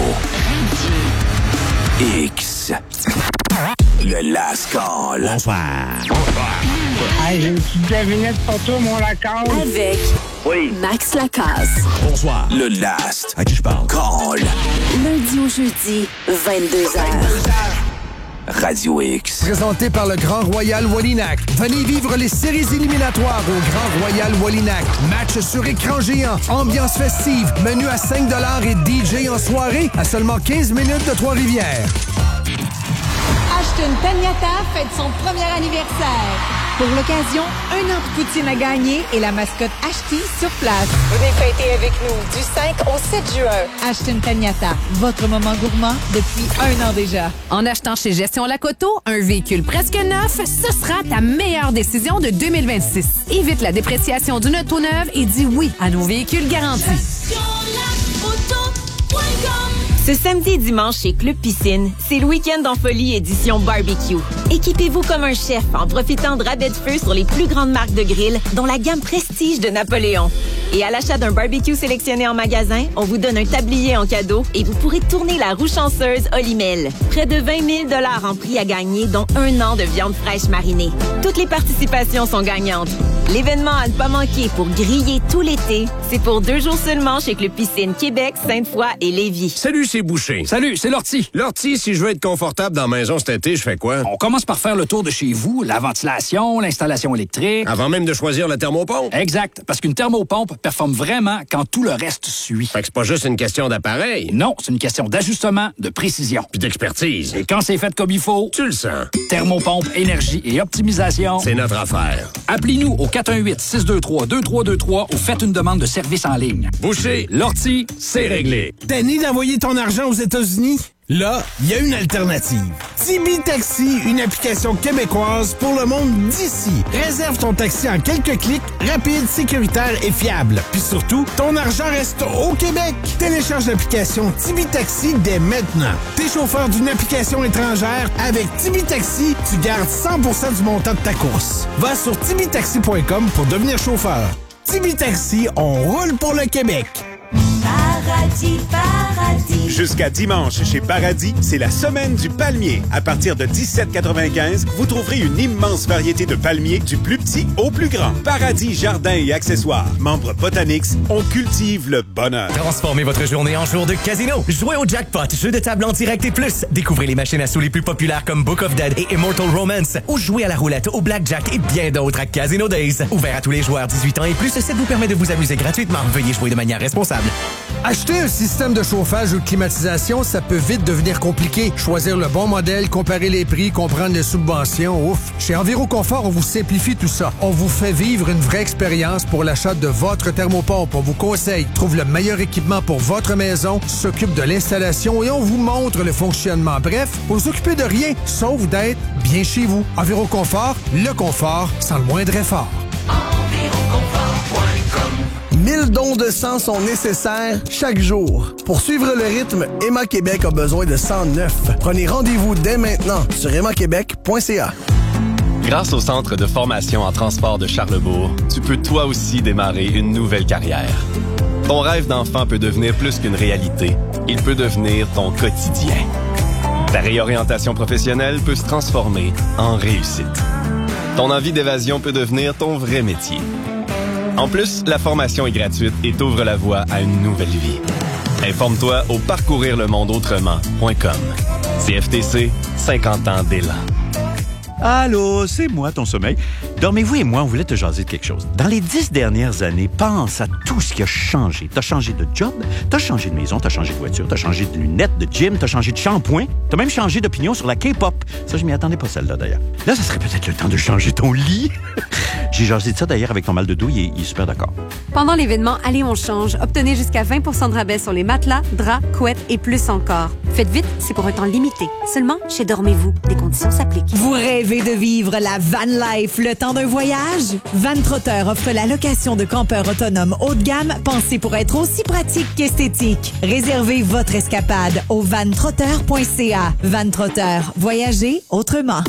X. Le Last Call. Bonsoir. Hey, j'ai une petite devinette pour toi, mon Lacasse. Avec Oui. Max Lacasse. Bonsoir. Le Last À qui je parle? Call. Lundi au jeudi, vingt-deux heures. Radio X. Présenté par le Grand Royal Wallinac. Venez vivre les séries éliminatoires au Grand Royal Wallinac. Match sur écran géant, ambiance festive, menu à cinq dollars et D J en soirée à seulement quinze minutes de Trois-Rivières. Ashton Taniata fête son premier anniversaire. Pour l'occasion, un an de poutine à gagner et la mascotte Ashti sur place. Venez fêter avec nous du cinq au sept juin. Ashton Taniata, votre moment gourmand depuis un an déjà. En achetant chez Gestion Lacoto, un véhicule presque neuf, ce sera ta meilleure décision de deux mille vingt-six. Évite la dépréciation d'une auto neuve et dis oui à nos véhicules garantis. Ce samedi et dimanche chez Club Piscine, c'est le week-end en folie édition barbecue. Équipez-vous comme un chef en profitant de rabais de feu sur les plus grandes marques de grill, dont la gamme Prestige de Napoléon. Et à l'achat d'un barbecue sélectionné en magasin, on vous donne un tablier en cadeau et vous pourrez tourner la roue chanceuse Olimel. Près de vingt mille dollars en prix à gagner, dont un an de viande fraîche marinée. Toutes les participations sont gagnantes. L'événement à ne pas manquer pour griller tout l'été, c'est pour deux jours seulement chez Club Piscine Québec, Sainte-Foy et Lévis. Salut, c'est Boucher. Salut, c'est Lortie. Lortie, si je veux être confortable dans la maison cet été, je fais quoi? On commence par faire le tour de chez vous, la ventilation, l'installation électrique. Avant même de choisir la thermopompe? Exact, parce qu'une thermopompe performe vraiment quand tout le reste suit. Fait que c'est pas juste une question d'appareil. Non, c'est une question d'ajustement, de précision. Puis d'expertise. Et quand c'est fait comme il faut... Tu le sens. Thermopompe, énergie et optimisation... C'est notre affaire. Appelez-nous au quatre un huit, six deux trois, deux trois deux trois ou faites une demande de service en ligne. Boucher, Lortie, c'est réglé. Tanné d'envoyer ton argent aux États-Unis? Là, il y a une alternative. Tibi Taxi, une application québécoise pour le monde d'ici. Réserve ton taxi en quelques clics, rapide, sécuritaire et fiable. Puis surtout, ton argent reste au Québec. Télécharge l'application Tibi Taxi dès maintenant. T'es chauffeur d'une application étrangère, avec Tibi Taxi, tu gardes cent pour cent du montant de ta course. Va sur tibi taxi point com pour devenir chauffeur. Tibi Taxi, on roule pour le Québec. Paradis, paradis. Jusqu'à dimanche, chez Paradis, c'est la semaine du palmier. À partir de dix-sept quatre-vingt-quinze, vous trouverez une immense variété de palmiers, du plus petit au plus grand. Paradis Jardins et accessoires. Membre Botanix, on cultive le bonheur. Transformez votre journée en jour de casino. Jouez au jackpot, jeu de table en direct et plus. Découvrez les machines à sous les plus populaires comme Book of Dead et Immortal Romance. Ou jouez à la roulette, au blackjack et bien d'autres à Casino Days. Ouvert à tous les joueurs dix-huit ans et plus, ça vous permet de vous amuser gratuitement. Veuillez jouer de manière responsable. Acheter un système de chauffage ou de climatisation, ça peut vite devenir compliqué. Choisir le bon modèle, comparer les prix, comprendre les subventions, ouf. Chez Enviro Confort, on vous simplifie tout ça. On vous fait vivre une vraie expérience pour l'achat de votre thermopompe. On vous conseille, trouve le meilleur équipement pour votre maison, s'occupe de l'installation et on vous montre le fonctionnement. Bref, vous vous occupez de rien, sauf d'être bien chez vous. Enviro Confort, le confort sans le moindre effort. mille dons de sang sont nécessaires chaque jour. Pour suivre le rythme, Emma Québec a besoin de sang neuf. Prenez rendez-vous dès maintenant sur emma québec point c a. Grâce au Centre de formation en transport de Charlebourg, tu peux toi aussi démarrer une nouvelle carrière. Ton rêve d'enfant peut devenir plus qu'une réalité. Il peut devenir ton quotidien. Ta réorientation professionnelle peut se transformer en réussite. Ton envie d'évasion peut devenir ton vrai métier. En plus, la formation est gratuite et t'ouvre la voie à une nouvelle vie. Informe-toi au parcourir le monde autrement point com. C F T C, cinquante ans d'élan. Allô, c'est moi, ton sommeil. Dormez-vous et moi, on voulait te jaser de quelque chose. Dans les dix dernières années, pense à tout ce qui a changé. T'as changé de job, t'as changé de maison, t'as changé de voiture, t'as changé de lunettes, de gym, t'as changé de shampoing, t'as même changé d'opinion sur la K-pop. Ça, je m'y attendais pas, celle-là, d'ailleurs. Là, ça serait peut-être le temps de changer ton lit. J'ai jasé de ça, d'ailleurs, avec ton mal de dos, il est, il est super d'accord. Pendant l'événement Allez, on change, obtenez jusqu'à vingt pour cent de rabais sur les matelas, draps, couettes et plus encore. Faites vite, c'est pour un temps limité. Seulement chez Dormez-vous. Des conditions s'appliquent. Vous rêvez de vivre la van life le temps d'un voyage? Vantrotter offre la location de campeurs autonomes haut de gamme pensés pour être aussi pratique qu'esthétique. Réservez votre escapade au vantrotter point c a. Vantrotter, voyagez autrement.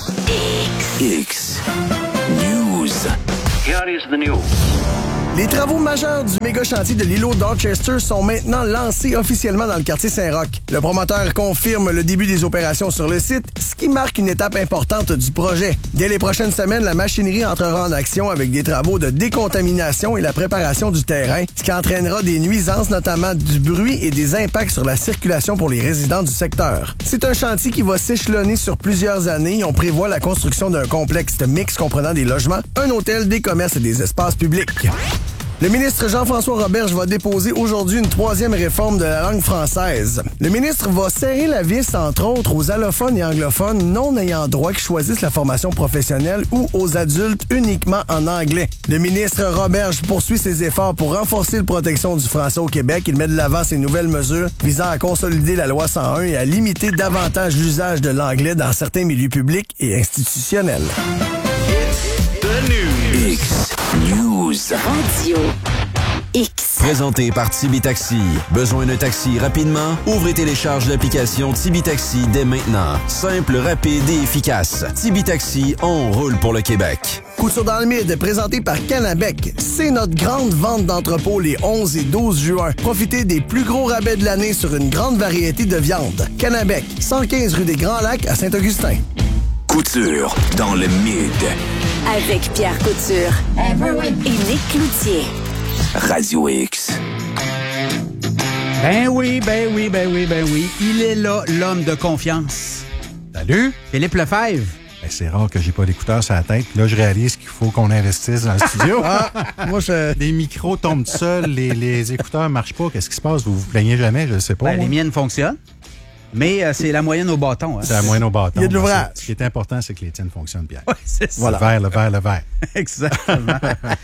X News. Here is the news. Les travaux majeurs du méga chantier de l'îlot Dorchester sont maintenant lancés officiellement dans le quartier Saint-Roch. Le promoteur confirme le début des opérations sur le site, ce qui marque une étape importante du projet. Dès les prochaines semaines, la machinerie entrera en action avec des travaux de décontamination et la préparation du terrain, ce qui entraînera des nuisances, notamment du bruit et des impacts sur la circulation pour les résidents du secteur. C'est un chantier qui va s'échelonner sur plusieurs années et on prévoit la construction d'un complexe mix comprenant des logements, un hôtel, des commerces et des espaces publics. Le ministre Jean-François Roberge va déposer aujourd'hui une troisième réforme de la langue française. Le ministre va serrer la vis, entre autres, aux allophones et anglophones non ayant droit qui choisissent la formation professionnelle ou aux adultes uniquement en anglais. Le ministre Roberge poursuit ses efforts pour renforcer la protection du français au Québec. Il met de l'avant ces nouvelles mesures visant à consolider la loi cent un et à limiter davantage l'usage de l'anglais dans certains milieux publics et institutionnels. X News. Radio X. Présenté par Tibi Taxi. Besoin d'un taxi rapidement? Ouvrez et télécharge l'application Tibi Taxi dès maintenant. Simple, rapide et efficace. Tibi Taxi, on roule pour le Québec. Couture dans le mid, présenté par Canabec. C'est notre grande vente d'entrepôt les onze et douze juin. Profitez des plus gros rabais de l'année sur une grande variété de viandes. Canabec, cent quinze rue des Grands Lacs à Saint-Augustin. Couture dans le mid. Avec Pierre Couture et Nick Cloutier. Radio X. Ben oui, ben oui, ben oui, ben oui. Il est là, l'homme de confiance. Salut. Philippe Lefebvre. Ben, c'est rare que j'ai pas d'écouteurs sur la tête. Là, je réalise qu'il faut qu'on investisse dans le studio. Ah, moi, je... Les micros tombent seuls, les, les écouteurs marchent pas. Qu'est-ce qui se passe? Vous vous plaignez jamais? Je sais pas. Ben, les miennes fonctionnent. Mais euh, c'est la moyenne au bâton. Hein. C'est la moyenne au bâton. Il y a de l'ouvrage. Ce qui est important, c'est que les tiennes fonctionnent bien. Oui, c'est ça. Voilà. Le verre, le verre, le verre. Exactement.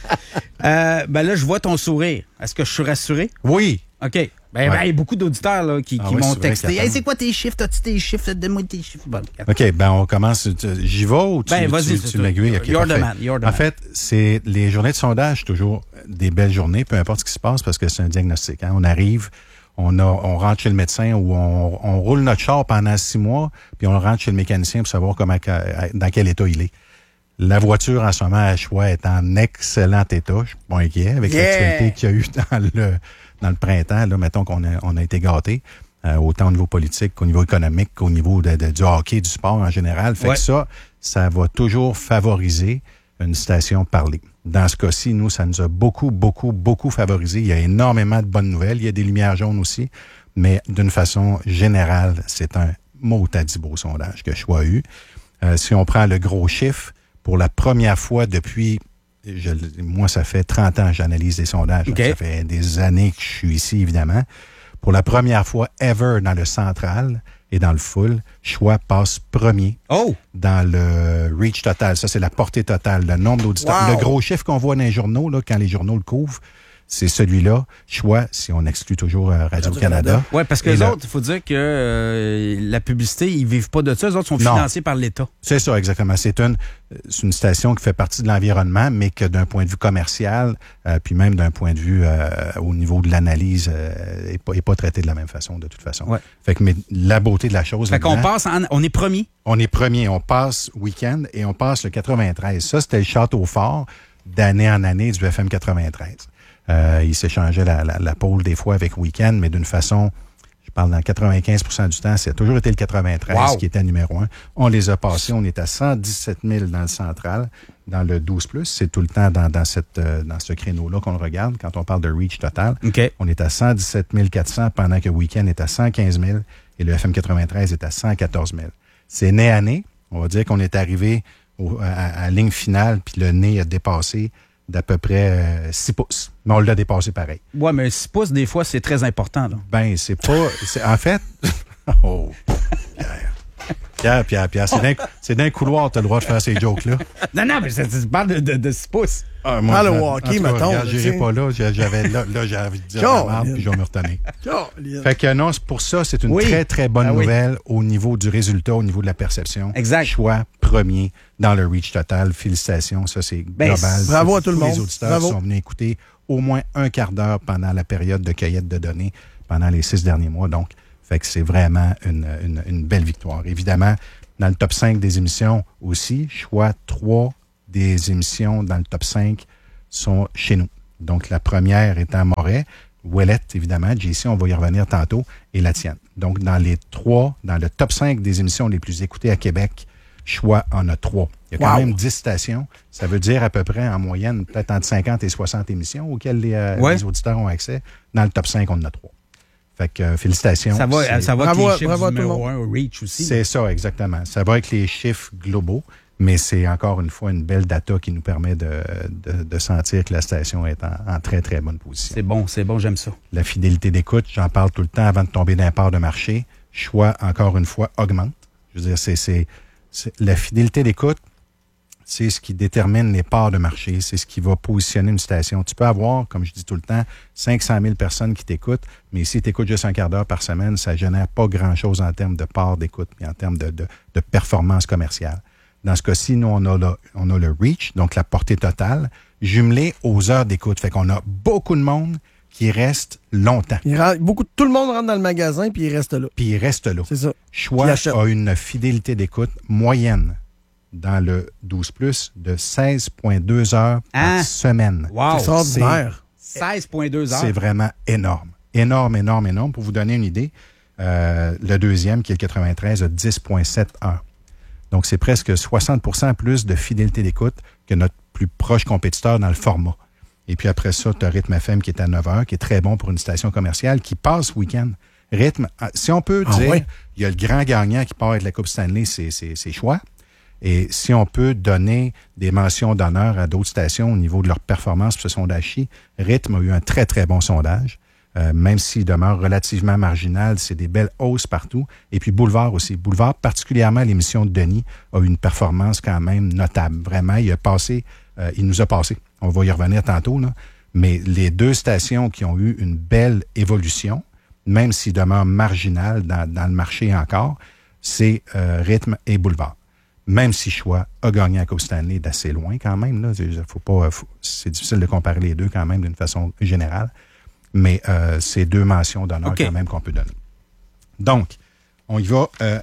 euh, ben là, je vois ton sourire. Est-ce que je suis rassuré? Oui. OK. Ben, ouais. ben, il y a beaucoup d'auditeurs là, qui, ah qui oui, m'ont c'est texté. vrai, Hey, c'est quoi tes chiffres? As-tu tes chiffres? Donne-moi tes chiffres. Bon, OK, ben on commence. J'y vais ou tu, ben, vas-y, tu, tu m'aiguilles? Okay, you're the man, you're the en man. fait, c'est les journées de sondage, toujours des belles journées, peu importe ce qui se passe, parce que c'est un diagnostic. Hein. On arrive... On, a, on rentre chez le médecin ou on, on roule notre char pendant six mois, puis on rentre chez le mécanicien pour savoir comment, dans quel état il est. La voiture, en ce moment, à choix, est en excellent état. Je suis pas inquiet avec yeah. l'actualité qu'il y a eu dans le, dans le printemps. Là, mettons qu'on a, on a été gâtés, euh, autant au niveau politique qu'au niveau économique, qu'au niveau de, de, du hockey, du sport en général. Fait ouais. que ça, ça va toujours favoriser une station parlée. Dans ce cas-ci, nous, ça nous a beaucoup, beaucoup, beaucoup favorisé. Il y a énormément de bonnes nouvelles. Il y a des lumières jaunes aussi. Mais d'une façon générale, c'est un mot-à-dit beau sondage que Choix a eu. Euh, si on prend le gros chiffre, pour la première fois depuis, je, moi, ça fait trente ans que j'analyse des sondages. Okay. Ça fait des années que je suis ici, évidemment. Pour la première fois ever dans le central et dans le full, Choix passe premier oh. dans le reach total. Ça, c'est la portée totale, le nombre d'auditeurs. Wow. Le gros chiffre qu'on voit dans les journaux, là, quand les journaux le couvrent, c'est celui-là. Choix, si on exclut toujours euh, Radio-Canada. Oui, parce que les autres, il faut dire que euh, la publicité, ils vivent pas de ça. Les autres sont financés non. par l'État. C'est ça, exactement. C'est une, c'est une station qui fait partie de l'environnement, mais que d'un point de vue commercial, euh, puis même d'un point de vue euh, au niveau de l'analyse, euh, est pas, est pas traité de la même façon, de toute façon. Ouais. Fait que mais la beauté de la chose... Fait qu'on passe, en, on est premier. On est premier. On passe week-end et on passe le quatre-vingt-treize. Ça, c'était le château fort d'année en année du F M quatre-vingt-treize. Euh, il s'échangeait la, la, la pôle des fois avec Week-end, mais d'une façon, je parle dans quatre-vingt-quinze pour cent du temps, c'est toujours été le quatre-vingt-treize wow. qui était numéro un. On les a passés, on est à cent dix-sept mille dans le central, dans le douze plus. C'est tout le temps dans, dans, cette, euh, dans ce créneau-là qu'on le regarde quand on parle de reach total. Okay. On est à cent dix-sept mille quatre cents pendant que Week-end est à cent quinze mille et le F M quatre-vingt-treize est à cent quatorze mille. C'est né à année. On va dire qu'on est arrivé au, à, à la ligne finale, puis le nez a dépassé d'à peu près euh, six pouces. Mais on l'a dépassé pareil. Ouais, mais six pouces, des fois, c'est très important. Là. Ben, c'est pas... c'est, en fait... oh, Pierre. Pierre, Pierre, Pierre, c'est d'un, c'est d'un couloir que tu as le droit de faire ces jokes-là. Non, non, mais c'est, tu parles de, de, de six pouces. Ah, moi, ah, le je, hockey, mettons. mettons. Regarde, j'irai pas là. J'avais, là, là, j'avais envie de dire la merde, puis je vais me retenir. Fait que non, pour ça, c'est une oui. très, très bonne ah, nouvelle oui. au niveau du résultat, au niveau de la perception. Exact. Choix premier dans le reach total. Félicitations. Ça, c'est ben, global. C'est, bravo ça, à tout le tous monde. Les auditeurs bravo. sont venus écouter au moins un quart d'heure pendant la période de cueillette de données pendant les six derniers mois. Donc, fait que c'est vraiment une, une, une belle victoire. Évidemment, dans le top cinq des émissions aussi, choix trois des émissions dans le top cinq sont chez nous. Donc, la première étant Moret, Ouellette, évidemment, J C, on va y revenir tantôt, et la tienne. Donc, dans les trois, dans le top cinq des émissions les plus écoutées à Québec, choix en a trois. Il y a quand wow. même dix stations. Ça veut dire à peu près, en moyenne, peut-être entre cinquante et soixante émissions auxquelles les, euh, ouais. les auditeurs ont accès. Dans le top cinq, on en a trois. Fait que, euh, félicitations. Ça va, ça va bravo, avec les chiffres bravo du numéro un au Reach aussi. C'est ça, exactement. Ça va avec les chiffres globaux, mais c'est encore une fois une belle data qui nous permet de, de, de sentir que la station est en, en très, très bonne position. C'est bon, c'est bon, j'aime ça. La fidélité d'écoute, j'en parle tout le temps avant de tomber d'un part de marché. Choix, encore une fois, augmente. Je veux dire, c'est, c'est, c'est la fidélité d'écoute, c'est ce qui détermine les parts de marché, c'est ce qui va positionner une station. Tu peux avoir, comme je dis tout le temps, cinq cent mille personnes qui t'écoutent, mais si tu écoutes juste un quart d'heure par semaine, ça génère pas grand-chose en termes de parts d'écoute et en termes de, de, de performance commerciale. Dans ce cas-ci, nous, on a, le, on a le reach, donc la portée totale, jumelée aux heures d'écoute. Fait qu'on a beaucoup de monde qui reste longtemps. Il rentre, beaucoup, tout le monde rentre dans le magasin, puis il reste là. Puis il reste là. C'est ça. Choix a une fidélité d'écoute moyenne dans le douze plus de seize virgule deux heures hein? par semaine. Wow! C'est extraordinaire. seize virgule deux heures. C'est vraiment énorme. Énorme, énorme, énorme. Pour vous donner une idée, euh, le deuxième, qui est le quatre-vingt-treize, a dix virgule sept heures. Donc, c'est presque soixante pour cent plus de fidélité d'écoute que notre plus proche compétiteur dans le format. Et puis après ça, tu as Rythme F M qui est à neuf heures, qui est très bon pour une station commerciale, qui passe week-end. Rythme, si on peut ah, dire, ouais? il y a le grand gagnant qui part avec la Coupe Stanley, c'est, c'est, c'est choix. Et si on peut donner des mentions d'honneur à d'autres stations au niveau de leur performance pour ce sondage-ci, Rythme a eu un très, très bon sondage. Euh, même s'il demeure relativement marginal, c'est des belles hausses partout. Et puis Boulevard aussi. Boulevard, particulièrement l'émission de Denis, a eu une performance quand même notable. Vraiment, il a passé, euh, il nous a passé. On va y revenir tantôt, là. Mais les deux stations qui ont eu une belle évolution, même s'il demeure marginal dans, dans le marché encore, c'est euh, Rythme et Boulevard. Même si Choix a gagné à Coupe Stanley d'assez loin quand même, là. Faut pas, faut, c'est difficile de comparer les deux quand même d'une façon générale. Mais euh, c'est deux mentions d'honneur okay. quand même qu'on peut donner. Donc, on y va euh,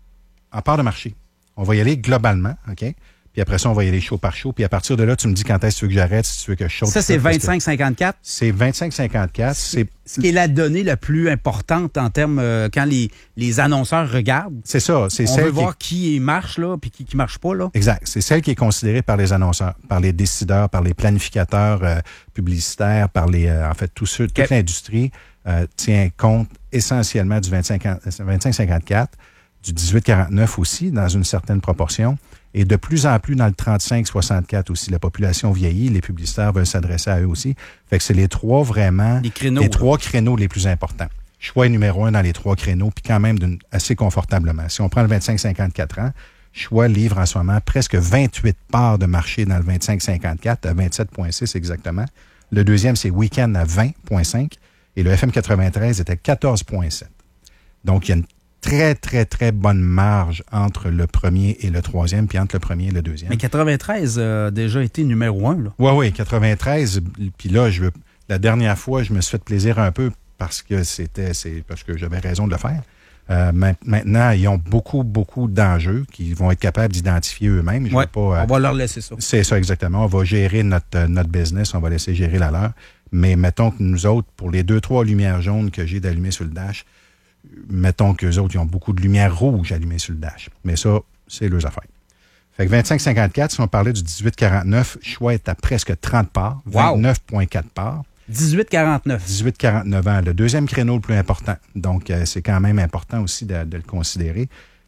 en part de marché. On va y aller globalement, OK? Puis après ça, on va y aller show par show. Puis à partir de là, tu me dis quand est-ce que tu veux que j'arrête, si tu veux que je saute. Ça, c'est vingt-cinq cinquante-quatre? C'est vingt-cinq cinquante-quatre. C'est ce qui est la donnée la plus importante en termes euh, quand les, les annonceurs regardent. C'est ça. C'est on celle veut voir est... qui marche là, puis qui, qui marche pas là. Exact. C'est celle qui est considérée par les annonceurs, par les décideurs, par les planificateurs euh, publicitaires, par les, euh, en fait, tous ceux, toute okay. l'industrie euh, tient compte essentiellement du vingt-cinq cinquante-quatre, du dix-huit quarante-neuf aussi, dans une certaine proportion. Et de plus en plus dans le trente-cinq soixante-quatre aussi. La population vieillit, les publicitaires veulent s'adresser à eux aussi. Fait que c'est les trois vraiment, les, créneaux, les trois créneaux les plus importants. Choix numéro un dans les trois créneaux, puis quand même d'une, assez confortablement. Si on prend le vingt-cinq cinquante-quatre ans, Choix livre en ce moment presque vingt-huit parts de marché dans le vingt-cinq cinquante-quatre, à vingt-sept virgule six exactement. Le deuxième, c'est Week-end à vingt virgule cinq et le F M quatre-vingt-treize était quatorze virgule sept. Donc, il y a une très, très, très bonne marge entre le premier et le troisième, puis entre le premier et le deuxième. Mais quatre-vingt-treize a déjà été numéro un, là. Oui, oui, quatre-vingt-treize. Puis là, je veux, la dernière fois, je me suis fait plaisir un peu parce que c'était, c'est parce que j'avais raison de le faire. Euh, maintenant, ils ont beaucoup, beaucoup d'enjeux qu'ils vont être capables d'identifier eux-mêmes. Je ouais, vais pas, euh, on va leur laisser ça. C'est ça, exactement. On va gérer notre, notre business, on va laisser gérer la leur. Mais mettons que nous autres, pour les deux, trois lumières jaunes que j'ai d'allumer sur le dash, mettons qu'eux autres, ils ont beaucoup de lumière rouge allumée sur le dash. Mais ça, c'est leurs affaires. Fait que vingt-cinq cinquante-quatre, si on parlait du dix-huit quarante-neuf, Choix est à presque trente parts, vingt-neuf virgule quatre parts. dix-huit quarante-neuf. dix-huit quarante-neuf ans, le deuxième créneau le plus important. Donc, euh, c'est quand même important aussi de, de le considérer.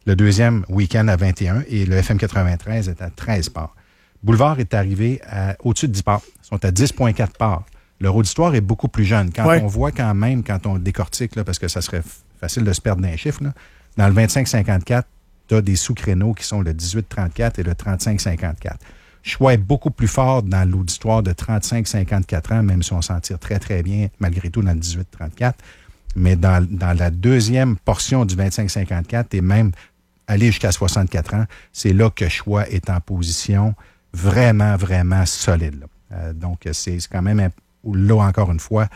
Le deuxième, Week-end à vingt et un et le F M quatre-vingt-treize est à treize parts. Boulevard est arrivé à, au-dessus de dix parts. Ils sont à dix virgule quatre parts. Leur auditoire est beaucoup plus jeune. Quand ouais. on voit quand même, quand on décortique, là, parce que ça serait f- facile de se perdre dans les chiffres, là, dans le vingt-cinq cinquante-quatre, tu as des sous-créneaux qui sont le dix-huit trente-quatre et le trente-cinq cinquante-quatre. Choix est beaucoup plus fort dans l'auditoire de trente-cinq cinquante-quatre ans, même si on s'en tire très, très bien, malgré tout, dans le dix-huit trente-quatre. Mais dans, dans la deuxième portion du vingt-cinq cinquante-quatre et même aller jusqu'à soixante-quatre ans, c'est là que Choix est en position vraiment, vraiment solide. Là. Euh, donc, c'est, c'est quand même, un, là encore une fois,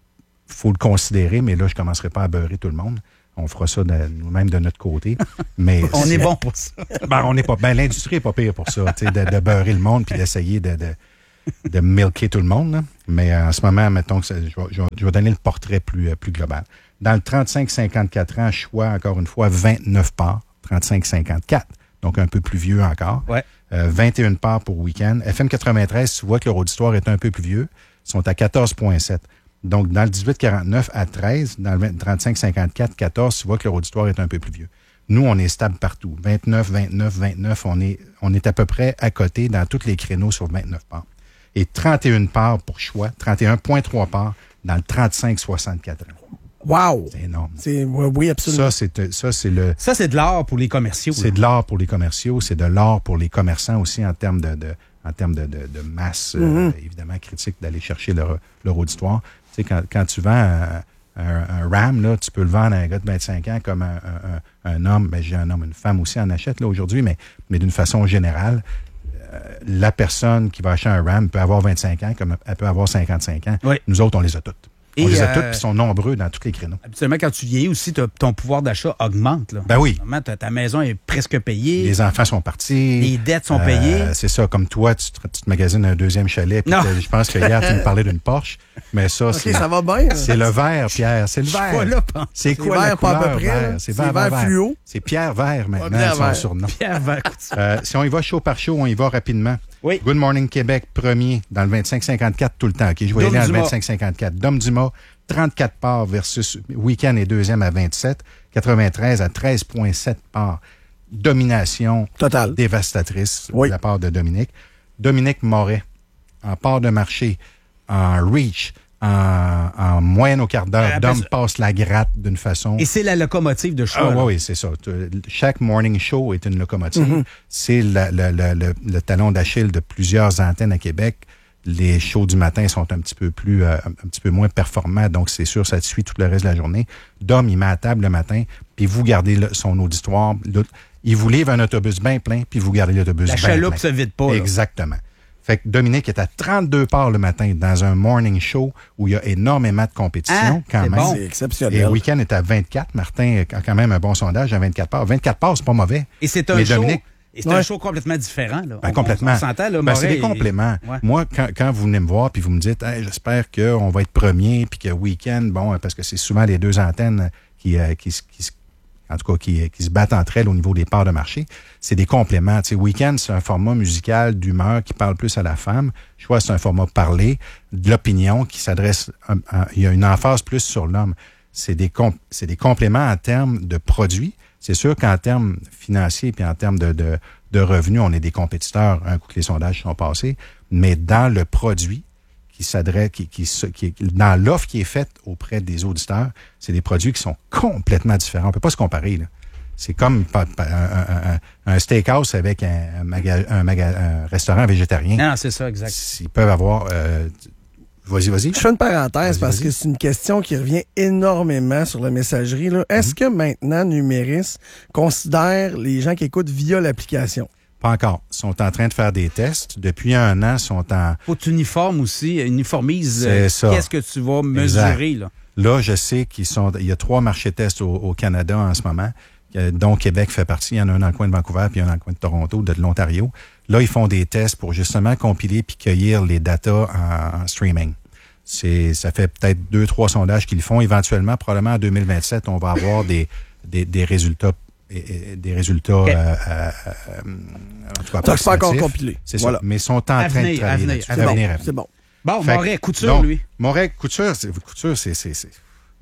il faut le considérer, mais là, je ne commencerai pas à beurrer tout le monde. On fera ça de, nous-mêmes de notre côté. Mais on est bon pour ça. Ben, on est pas, ben, l'industrie n'est pas pire pour ça, de, de beurrer le monde puis d'essayer de, de, de milker tout le monde. Là. Mais en ce moment, mettons que ça, je, vais, je, vais, je vais donner le portrait plus, plus global. Dans le trente-cinq cinquante-quatre ans, Choix, encore une fois, vingt-neuf parts. trente-cinq cinquante-quatre, donc un peu plus vieux encore. Ouais. Euh, vingt et une parts pour Week-end. F M quatre-vingt-treize, tu vois que leur auditoire est un peu plus vieux. Ils sont à quatorze virgule sept. Donc, dans le dix-huit quarante-neuf à treize, dans le trente-cinq cinquante-quatre, quatorze, tu vois que leur auditoire est un peu plus vieux. Nous, on est stable partout. vingt-neuf, vingt-neuf, vingt-neuf, on est, on est à peu près à côté dans tous les créneaux sur vingt-neuf parts. Et trente et une parts pour Choix, trente et un virgule trois parts dans le trente-cinq soixante-quatre ans. Wow! C'est énorme. C'est, oui, absolument. Ça, c'est, ça, c'est le... Ça, c'est de l'art pour les commerciaux. C'est là. de l'art pour les commerciaux, c'est de l'art pour les commerçants aussi en termes de, de, en termes de, de, de masse, mm-hmm. euh, évidemment, critique d'aller chercher leur, leur auditoire. Tu sais, quand, quand tu vends un, un, un RAM, là, tu peux le vendre à un gars de vingt-cinq ans comme un, un, un, un homme. Ben, j'ai un homme, une femme aussi en achète là, aujourd'hui, mais, mais d'une façon générale, euh, la personne qui va acheter un RAM peut avoir vingt-cinq ans comme elle peut avoir cinquante-cinq ans. Oui. Nous autres, on les a toutes. On et les a euh, toutes, puis ils sont nombreux dans tous les créneaux. Habituellement, quand tu vieillis aussi, ton pouvoir d'achat augmente. Là. Ben oui. Normalement, ta maison est presque payée. Les enfants sont partis. Les dettes sont euh, payées. C'est ça. Comme toi, tu te, tu te magasines un deuxième chalet. Puis je pense que hier, tu me parlais d'une Porsche. Mais ça, okay, c'est... ça va bien. C'est le vert, Pierre. C'est le vert. Quoi, là, c'est quoi vert, la couleur, pas à peu près, vert? C'est vert, vert, vert fluo. C'est Pierre Vert, maintenant, Pierre son vert. surnom. Pierre Vert. euh, si on y va chaud par chaud, on y va rapidement. Oui. Good Morning Québec, premier, dans le vingt-cinq cinquante-quatre tout le temps. OK, je vais aller dans le vingt-cinq cinquante-quatre. Dom Dumas, trente-quatre parts versus Week-end est deuxième à vingt-sept. quatre-vingt-treize à treize virgule sept parts. Domination totale, dévastatrice oui. de la part de Dominique. Dominique Moret, en part de marché, en reach, en, en moyenne au quart d'heure, euh, Dom passe la gratte d'une façon... Et c'est la locomotive de Choix. Ah, oui, oui, c'est ça. Chaque morning show est une locomotive. Mm-hmm. C'est la, la, la, le, le talon d'Achille de plusieurs antennes à Québec. Les shows du matin sont un petit peu plus, euh, un petit peu moins performants, donc c'est sûr, ça te suit tout le reste de la journée. Dom, il met à table le matin, puis vous gardez le, son auditoire. Le, il vous livre un autobus bien plein, puis vous gardez l'autobus bien plein. La chaloupe se vide pas. Là. Exactement. Fait que Dominique est à trente-deux parts le matin dans un morning show où il y a énormément de compétition, ah, quand c'est même. Bon. C'est exceptionnel. Et le week-end est à vingt-quatre. Martin a quand même un bon sondage à vingt-quatre parts. vingt-quatre parts, c'est pas mauvais. Et c'est un Mais show... Dominique, Et c'est ouais. un show complètement différent. Là. Ben, on, complètement. On, on s'entend, là, ben, c'est des et... compléments. Ouais. Moi, quand, quand vous venez me voir puis vous me dites hey, « j'espère qu'on va être premier puis que week-end, bon, parce que c'est souvent les deux antennes qui, euh, qui, qui, en tout cas, qui, qui se battent entre elles au niveau des parts de marché, c'est des compléments. Tu sais, week-end, c'est un format musical d'humeur qui parle plus à la femme. Je vois, c'est un format parlé, de l'opinion qui s'adresse... Il y a une emphase plus sur l'homme. C'est des, comp- c'est des compléments en termes de produits. C'est sûr qu'en termes financiers et en termes de, de, de revenus, on est des compétiteurs un coup que les sondages sont passés, mais dans le produit qui s'adresse, qui, qui, qui, dans l'offre qui est faite auprès des auditeurs, c'est des produits qui sont complètement différents. On ne peut pas se comparer, là. C'est comme un, un, un, un steakhouse avec un, un, maga, un, maga, un restaurant végétarien. Non, c'est ça, exact. Ils peuvent avoir... Euh, Vas-y, vas-y. Je fais une parenthèse vas-y, parce vas-y. que c'est une question qui revient énormément sur la messagerie. Là. Est-ce mm-hmm. que maintenant, Numéris considère les gens qui écoutent via l'application? Pas encore. Ils sont en train de faire des tests. Depuis un an, ils sont en... Faut que tu uniformes aussi, uniformises C'est ça. Qu'est-ce que tu vas mesurer. Là, là je sais qu'ils sont... Il y a trois marchés tests au, au Canada en ce moment, dont Québec fait partie. Il y en a un dans le coin de Vancouver, puis un dans le coin de Toronto, de l'Ontario. Là, ils font des tests pour justement compiler puis cueillir les datas en, en streaming. C'est, ça fait peut-être deux, trois sondages qu'ils font. Éventuellement, probablement en deux mille vingt-sept, on va avoir des, des, des résultats, des résultats, okay. euh, euh, euh, en tout cas, ça, c'est pas encore compilé. C'est voilà. ça. Mais ils sont en train avenir, de travailler avenir, là-dessus. avenir. Avenir, c'est bon. Bon, fait Moret, Couture, donc, lui. Moret, Couture, c'est, Couture, c'est, c'est, c'est...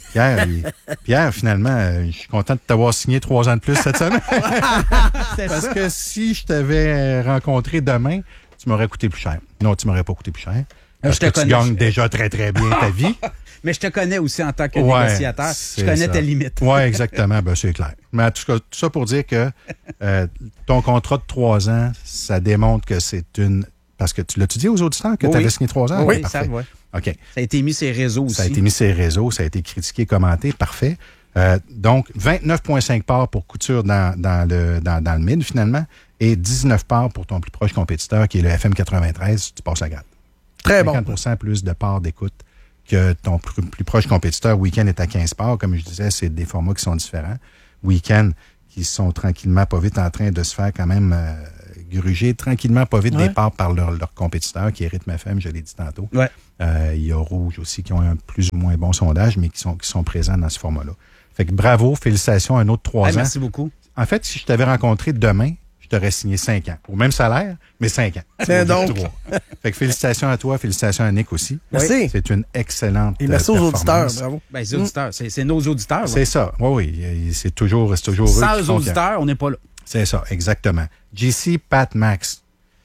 Pierre, il- Pierre, finalement, euh, je suis content de t'avoir signé trois ans de plus cette semaine. Parce ça. que si je t'avais rencontré demain, tu m'aurais coûté plus cher. Non, tu m'aurais pas coûté plus cher. Parce je te que tu connais. gagnes déjà très, très bien ta vie. Mais je te connais aussi en tant que Ouais, négociateur. Je c'est connais ça. tes limites. Oui, exactement. Ben, c'est clair. Mais en tout cas, tout ça pour dire que euh, ton contrat de trois ans, ça démontre que c'est une... Parce que tu l'as-tu dit aux auditeurs que Oui. tu avais signé trois ans? Oui, Ok, ça, parfait. ouais. OK. Ça a été mis sur les réseaux aussi. Ça a été mis sur les réseaux, ça a été critiqué, commenté, parfait. Euh, donc, vingt-neuf virgule cinq parts pour Couture dans, dans, le, dans, dans le mid, finalement, et dix-neuf parts pour ton plus proche compétiteur, qui est le F M quatre-vingt-treize, tu passes la gratte. Très bon. cinquante pour cent plus de parts d'écoute que ton plus, plus proche compétiteur. Week-end est à quinze parts. Comme je disais, c'est des formats qui sont différents. Week-end, qui sont tranquillement, pas vite, en train de se faire quand même euh, gruger tranquillement, pas vite, Ouais. des parts par leur, leur compétiteur, qui est Rythme F M, je l'ai dit tantôt. Ouais. Euh, il y a Rouge aussi, qui ont un plus ou moins bon sondage, mais qui sont, qui sont présents dans ce format-là. Fait que bravo, félicitations, un autre trois Hey, ans. merci beaucoup. En fait, si je t'avais rencontré demain, je t'aurais signé cinq ans. Au même salaire, mais cinq ans. Tiens Au lieu de donc. trois. Fait que félicitations à toi, félicitations à Nick aussi. Merci. C'est une excellente Et merci euh, aux auditeurs, performance. bravo. Ben, les auditeurs, c'est, c'est nos auditeurs. C'est ouais. ça. Oui, oui. C'est toujours, c'est toujours eux Sans qui les font que- auditeurs, on n'est pas là. C'est ça, exactement. J C Pat Max,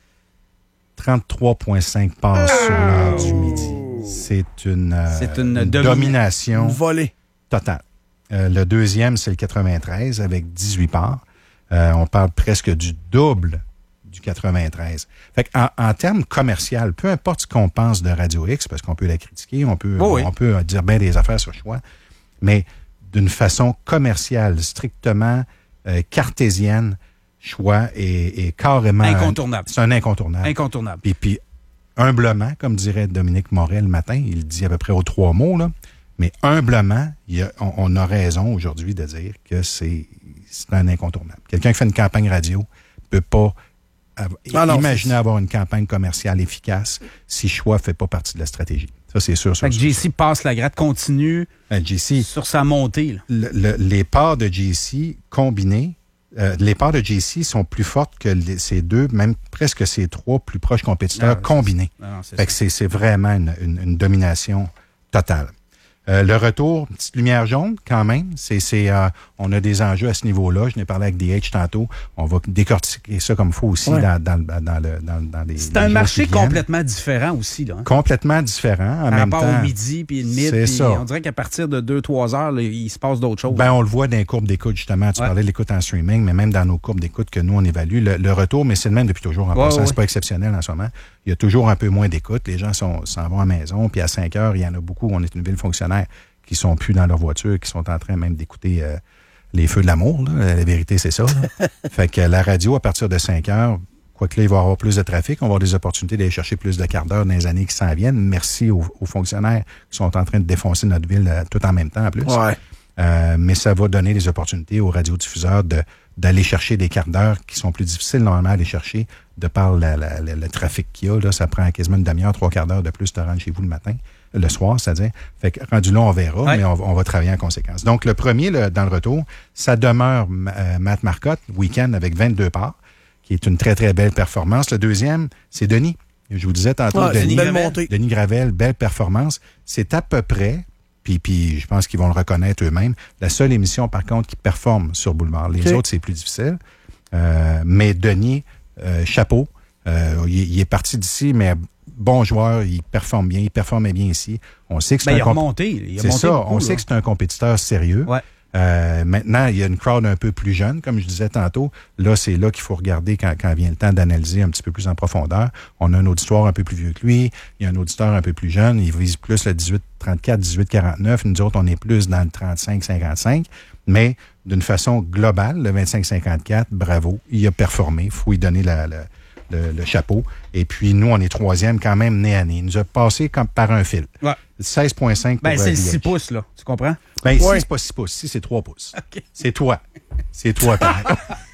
trente-trois virgule cinq passes sur l'heure du midi. C'est une, euh, C'est une une domina- domination Une volée. totale. Euh, le deuxième, c'est le quatre-vingt-treize avec dix-huit parts. Euh, on parle presque du double du quatre-vingt-treize. Fait en, en termes commercial, peu importe ce qu'on pense de Radio X, parce qu'on peut la critiquer, on peut, Oh oui. on peut dire bien des affaires sur choix, mais d'une façon commerciale, strictement euh, cartésienne, choix est, est carrément... Incontournable. C'est un incontournable. Incontournable. Puis, puis humblement, comme dirait Dominique Morel le matin, il le dit à peu près aux trois mots, là, mais humblement, il y a, on, on a raison aujourd'hui de dire que c'est, c'est un incontournable. Quelqu'un qui fait une campagne radio ne peut pas av- Ah non, imaginer c'est- avoir une campagne commerciale efficace si choix ne fait pas partie de la stratégie. Ça, c'est sûr. Fait que J C passe la gratte, continue J C, sur sa montée. Là. le- le- les parts de J C combinées, euh, les parts de J C sont plus fortes que les- ces deux, même presque ces trois plus proches compétiteurs Ah, combinés. c'est- ah, c'est Fait que c'est, c'est vraiment une, une- une domination totale. Euh, le retour, petite lumière jaune, quand même, c'est, c'est, euh, on a des enjeux à ce niveau-là. Je n'ai parlé avec D H tantôt. On va décortiquer ça comme il faut aussi Ouais. dans, dans, dans, le, dans, dans les. C'est les un jours marché qui viennent. complètement différent aussi. Là, hein. Complètement différent. En Par même rapport temps, au midi puis le mid. c'est puis ça. On dirait qu'à partir de deux trois heures, là, il se passe d'autres choses. Ben, on le voit dans les courbes d'écoute, justement. Tu Ouais. parlais de l'écoute en streaming, mais même dans nos courbes d'écoute que nous, on évalue, le, le retour, mais c'est le même depuis toujours. En Ouais, passant, ouais. c'est pas exceptionnel en ce moment. Il y a toujours un peu moins d'écoute. Les gens sont, s'en vont à la maison, puis à cinq heures, il y en a beaucoup. On est une ville fonctionnaire qui sont plus dans leur voiture, qui sont en train même d'écouter euh, les feux de l'amour. Là. La vérité, c'est ça. là. Fait que la radio, à partir de cinq heures, quoique là, il va y avoir plus de trafic, on va avoir des opportunités d'aller chercher plus de quart d'heure dans les années qui s'en viennent. Merci aux, aux fonctionnaires qui sont en train de défoncer notre ville euh, tout en même temps, en plus. Ouais. Euh, mais ça va donner des opportunités aux radiodiffuseurs de, d'aller chercher des quarts d'heure qui sont plus difficiles normalement à aller chercher de par la, la, la- le trafic qu'il y a. Là, ça prend quasiment une demi-heure, trois quarts d'heure de plus de rendre chez vous le matin, le soir, c'est-à-dire. Fait que rendu là, on verra, Ouais. mais on, va- on va travailler en conséquence. Donc, le premier, là, dans le retour, ça demeure euh, Matt Marcotte, week-end avec vingt-deux parts, qui est une très, très belle performance. Le deuxième, c'est Denis. Je vous disais tantôt, Ouais, c'est une Denis, belle montée. Denis Gravel, belle performance. C'est à peu près, puis, puis je pense qu'ils vont le reconnaître eux-mêmes, la seule émission, par contre, qui performe sur Boulevard. Les OK. autres, c'est plus difficile. Euh, mais Denis, euh, chapeau. Euh, il, il est parti d'ici, mais bon joueur, il performe bien, il performe bien ici. On sait que c'est Ben, un il a comp- remonté. Il a C'est monté ça, beaucoup, on là. sait que c'est un compétiteur sérieux. Ouais. Euh, maintenant, il y a une crowd un peu plus jeune, comme je disais tantôt. Là, c'est là qu'il faut regarder quand, quand vient le temps d'analyser un petit peu plus en profondeur. On a un auditoire un peu plus vieux que lui. Il y a un auditeur un peu plus jeune. Il vise plus le dix-huit trente-quatre, dix-huit quarante-neuf. Nous autres, on est plus dans le trente-cinq cinquante-cinq. Mais d'une façon globale, le vingt-cinq cinquante-quatre, bravo. Il a performé. Il faut lui donner la, la- le, le chapeau. Et puis, nous, on est troisième quand même nez à nez. Il nous a passé comme par un fil. Ouais. seize virgule cinq pour Ben, c'est euh, le D H. six pouces, là. Tu comprends? Ben, ici, Ouais. c'est pas six pouces. Ici, c'est trois pouces. C'est toi. C'est toi, Pierre.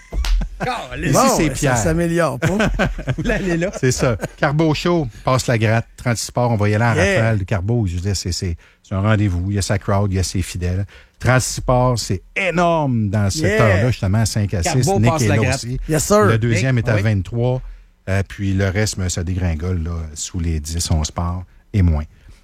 Ici, Bon, c'est ça Pierre. s'améliore pas. Là, elle est là. C'est ça. Carbo Show, passe la gratte. trente-six ports, on va y aller en Yeah. rafale. Le Carbo, je veux dire, c'est, c'est, c'est un rendez-vous. Il y a sa crowd, il y a ses fidèles. trente-six ports, c'est énorme dans cette Yeah. heure-là, justement, à cinq à six. Carbo Nick passe est la là gratte. aussi. Yes, sir. Le deuxième Nick, est à oui. vingt-trois. Euh, puis le reste, mais ça dégringole là, sous les dix, onze parts et moins.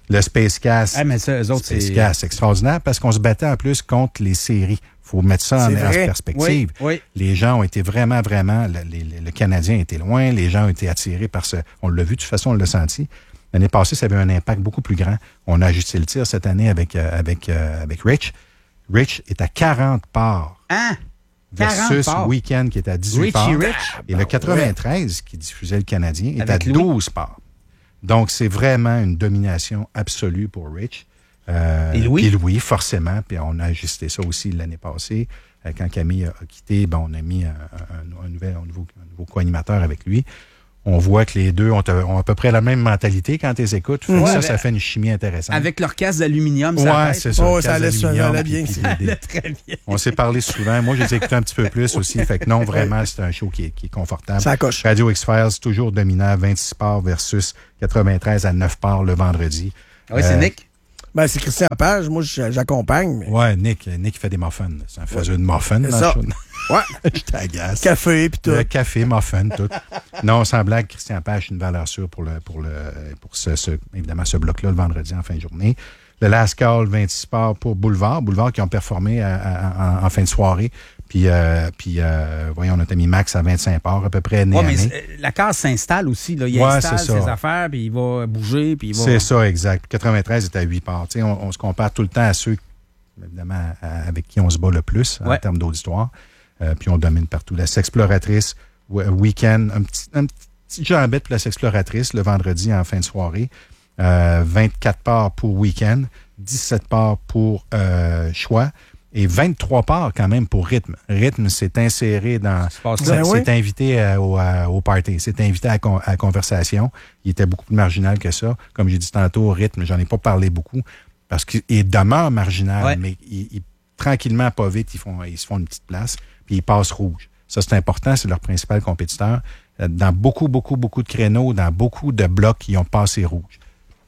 Le Space Cast. Ah, mais ça, eux autres, Space c'est... Cast, c'est extraordinaire parce qu'on se battait en plus contre les séries. Faut mettre ça en, en perspective. Oui, oui. Les gens ont été vraiment, vraiment... Le, les, le Canadien était loin. Les gens ont été attirés par ce... On l'a vu, de toute façon, on l'a senti. L'année passée, ça avait un impact beaucoup plus grand. On a ajusté le tir cette année avec, euh, avec, euh, avec Rich. Rich est à quarante parts. Hein? Versus parts. Weekend qui est à dix-huit Richie parts. Rich. Et le quatre-vingt-treize qui diffusait le Canadien est Avec à Louis. douze parts. Donc, c'est vraiment une domination absolue pour Rich. Euh, et Louis? Et Louis, forcément. Puis on a ajusté ça aussi l'année passée. Euh, quand Camille a, a quitté, ben, on a mis un, un, un, nouvel, un nouveau, un nouveau co-animateur avec lui. On voit que les deux ont, ont à peu près la même mentalité quand ils les écoutent. Ouais, ça, avec, ça fait une chimie intéressante. Avec leur casque d'aluminium, ouais, ça c'est ça. Oh, ça allait, ça allait bien. Puis, Ça puis, allait très bien. On s'est parlé souvent. Moi, je les ai écoutés un petit peu plus aussi. Fait que non, vraiment, c'est un show qui est, qui est confortable. Ça coche. Radio X-Files, toujours dominant, vingt-six parts versus quatre-vingt-treize à neuf parts le vendredi. Oui, c'est euh, Nick. Ben, c'est Christian Page. Moi, j'accompagne. Mais... Ouais, Nick. Nick fait des muffins. C'est un faiseur de muffins. C'est ça. Ouais. Je t'agace. Café, puis tout. Le café, muffin, tout. Non, sans blague, Christian Page, une valeur sûre pour, le, pour, le, pour ce, ce, évidemment, ce bloc-là, le vendredi en fin de journée. Le Last Call, vingt-six parts pour Boulevard. Boulevard qui ont performé à, à, en, en fin de soirée. Puis, euh, puis euh, voyons, notre ami Max à vingt-cinq parts, à peu près année ouais, à mais année. La case s'installe aussi. Là. Il ouais, installe ses affaires, puis il va bouger. Puis il va... C'est ça, exact. quatre-vingt-treize est à huit parts. On, on se compare tout le temps à ceux, évidemment, à, avec qui on se bat le plus ouais. en termes d'auditoire. Euh, puis on domine partout. La Sexploratrice, Weekend, un petit, un petit jambette pour la Sexploratrice le vendredi en fin de soirée. Euh, vingt-quatre parts pour Weekend, dix-sept parts pour euh, Choix. Et vingt-trois parts quand même pour Rythme. Rythme s'est inséré dans... Ben s'est oui. invité à, au, à, au party, s'est invité à, à la conversation. Il était beaucoup plus marginal que ça. Comme j'ai dit tantôt, Rythme, j'en ai pas parlé beaucoup parce qu'il demeure marginal, ouais. mais il, il, tranquillement, pas vite, ils, font, ils se font une petite place, puis ils passent rouge. Ça, c'est important, c'est leur principal compétiteur. Dans beaucoup, beaucoup, beaucoup de créneaux, dans beaucoup de blocs, ils ont passé rouge.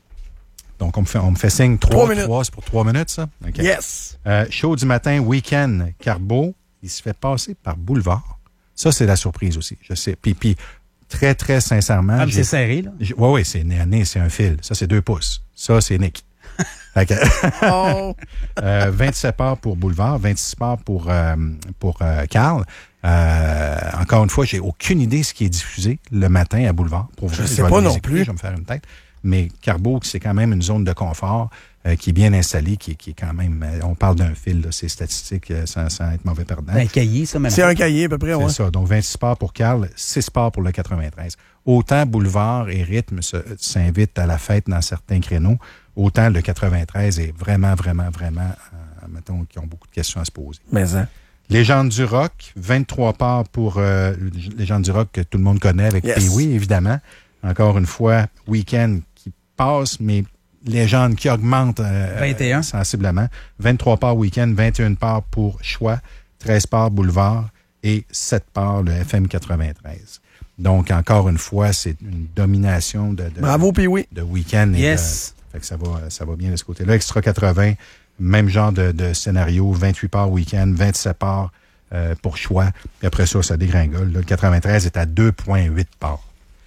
Donc, on me fait, on me fait signe trois trois, c'est pour trois minutes, ça? Okay. Yes! Euh, show du matin, week-end, Carbo, il se fait passer par Boulevard. Ça, c'est la surprise aussi, je sais. Puis, puis très, très sincèrement... Ah, c'est serré, là? Oui, oui, c'est nez à nez, c'est un fil. Ça, c'est deux pouces. Ça, c'est Nick. Okay. Oh. euh, vingt-sept parts pour Boulevard, vingt-six parts pour, euh, pour euh, Carl. Euh, encore une fois, j'ai aucune idée de ce qui est diffusé le matin à Boulevard. Pour je vrai, sais je pas non écouter, plus. Je vais me faire une tête. Mais Carbo, c'est quand même une zone de confort euh, qui est bien installée, qui, qui est quand même... Euh, on parle d'un fil, là, c'est statistique euh, sans, sans être mauvais perdant. Un cahier, ça, même. C'est un cahier, à peu près, c'est ouais. ça. Donc, vingt-six parts pour Carl, six parts pour le quatre-vingt-treize. Autant Boulevard et Rythme se, s'invitent à la fête dans certains créneaux, autant le quatre-vingt-treize est vraiment, vraiment, vraiment... Euh, mettons, qui ont beaucoup de questions à se poser. Mais ça... Légende du rock, vingt-trois parts pour euh, Légende du rock que tout le monde connaît avec yes. Pee-Wee, évidemment. Encore une fois, Week-end qui passe, mais Légende qui augmente euh, vingt et un. sensiblement. vingt-trois parts Week-end, vingt et une parts pour Choix, treize parts Boulevard et sept parts le F M quatre-vingt-treize. Donc, encore une fois, c'est une domination de, de, Bravo, Pee-Wee. de Week-end. Yes. Et de, fait que ça va, ça va bien de ce côté-là. Extra quatre-vingts. Même genre de, de scénario, vingt-huit parts week-end, vingt-sept parts euh, pour Choix. Puis après ça, ça dégringole. Là, le quatre-vingt-treize est à deux virgule huit parts.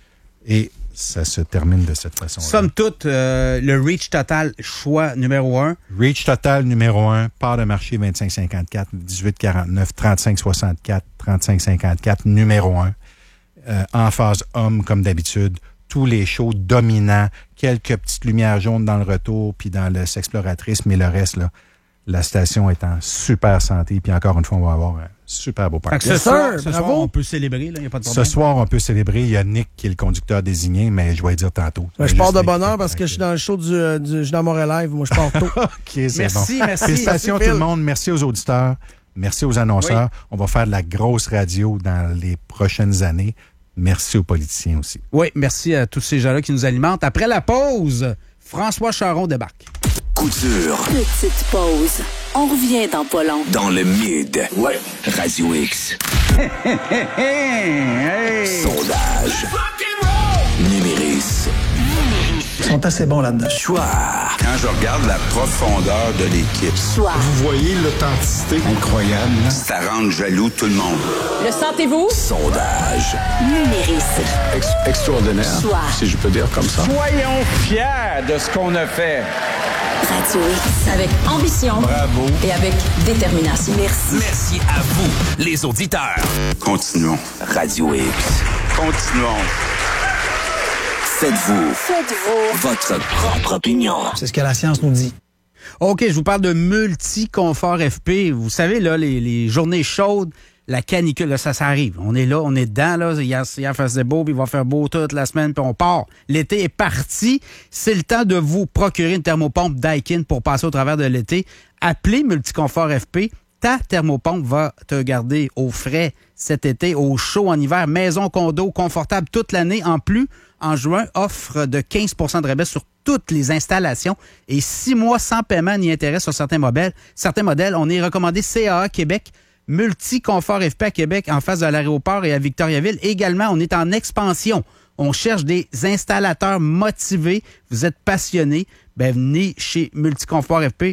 Et ça se termine de cette façon-là. Somme toute, euh, le Reach Total Choix numéro un. Reach Total numéro un, part de marché vingt-cinq cinquante-quatre, dix-huit quarante-neuf, trente-cinq soixante-quatre, trente-cinq cinquante-quatre, numéro un. Euh, en phase homme, comme d'habitude. Tous les shows dominants, quelques petites lumières jaunes dans le retour, puis dans le Sexploratrice, mais le reste, là, la station est en super santé. Puis encore une fois, on va avoir un super beau party. Ce, soir, ce soir, on peut célébrer, il n'y a pas de problème. Ce soir, on peut célébrer. Il y a Nick qui est le conducteur désigné, mais je vais le dire tantôt. Ben, je pars de bonne heure parce que je suis dans le show du, du je suis dans Montréal Live. Moi, je pars tôt. OK, c'est merci, bon. merci. Félicitations merci, tout le monde. Merci aux auditeurs. Merci aux annonceurs. Oui. On va faire de la grosse radio dans les prochaines années. Merci aux politiciens aussi. Oui, merci à tous ces gens-là qui nous alimentent. Après la pause, François Charon débarque. Couture. Petite pause. On revient dans pas long. Dans le mid. Ouais. Radio X. hey. Sondage. Numéris. Ils sont assez bons là-dedans. Choix. Quand je regarde la profondeur de l'équipe, Choix. vous voyez l'authenticité incroyable. Hein? Ça rend jaloux tout le monde. Le sentez-vous? Sondage. Numérisme. Ex- extraordinaire, Choix. si je peux dire comme ça. Soyons fiers de ce qu'on a fait. Radio X. Avec ambition. Bravo. Et avec détermination. Merci. Merci à vous, les auditeurs. Continuons. Radio X. Continuons. Faites-vous Faites-vous votre propre opinion. C'est ce que la science nous dit. OK, je vous parle de multi-confort F P. Vous savez, là, les, les journées chaudes, la canicule, là, ça, ça arrive. On est là, on est dedans, là. Hier, hier faisait beau, puis il va faire beau toute la semaine, puis on part. L'été est parti. C'est le temps de vous procurer une thermopompe Daikin pour passer au travers de l'été. Appelez Multiconfort F P. Ta thermopompe va te garder au frais cet été, au chaud en hiver. Maison, condo, confortable toute l'année. En plus, en juin, offre de quinze pour cent de rabais sur toutes les installations et six mois sans paiement ni intérêt sur certains modèles. Certains modèles, on est recommandé C A A Québec, Multiconfort F P à Québec, en face de l'aéroport et à Victoriaville. Également, on est en expansion. On cherche des installateurs motivés. Vous êtes passionnés. Ben, venez chez Multiconfort F P.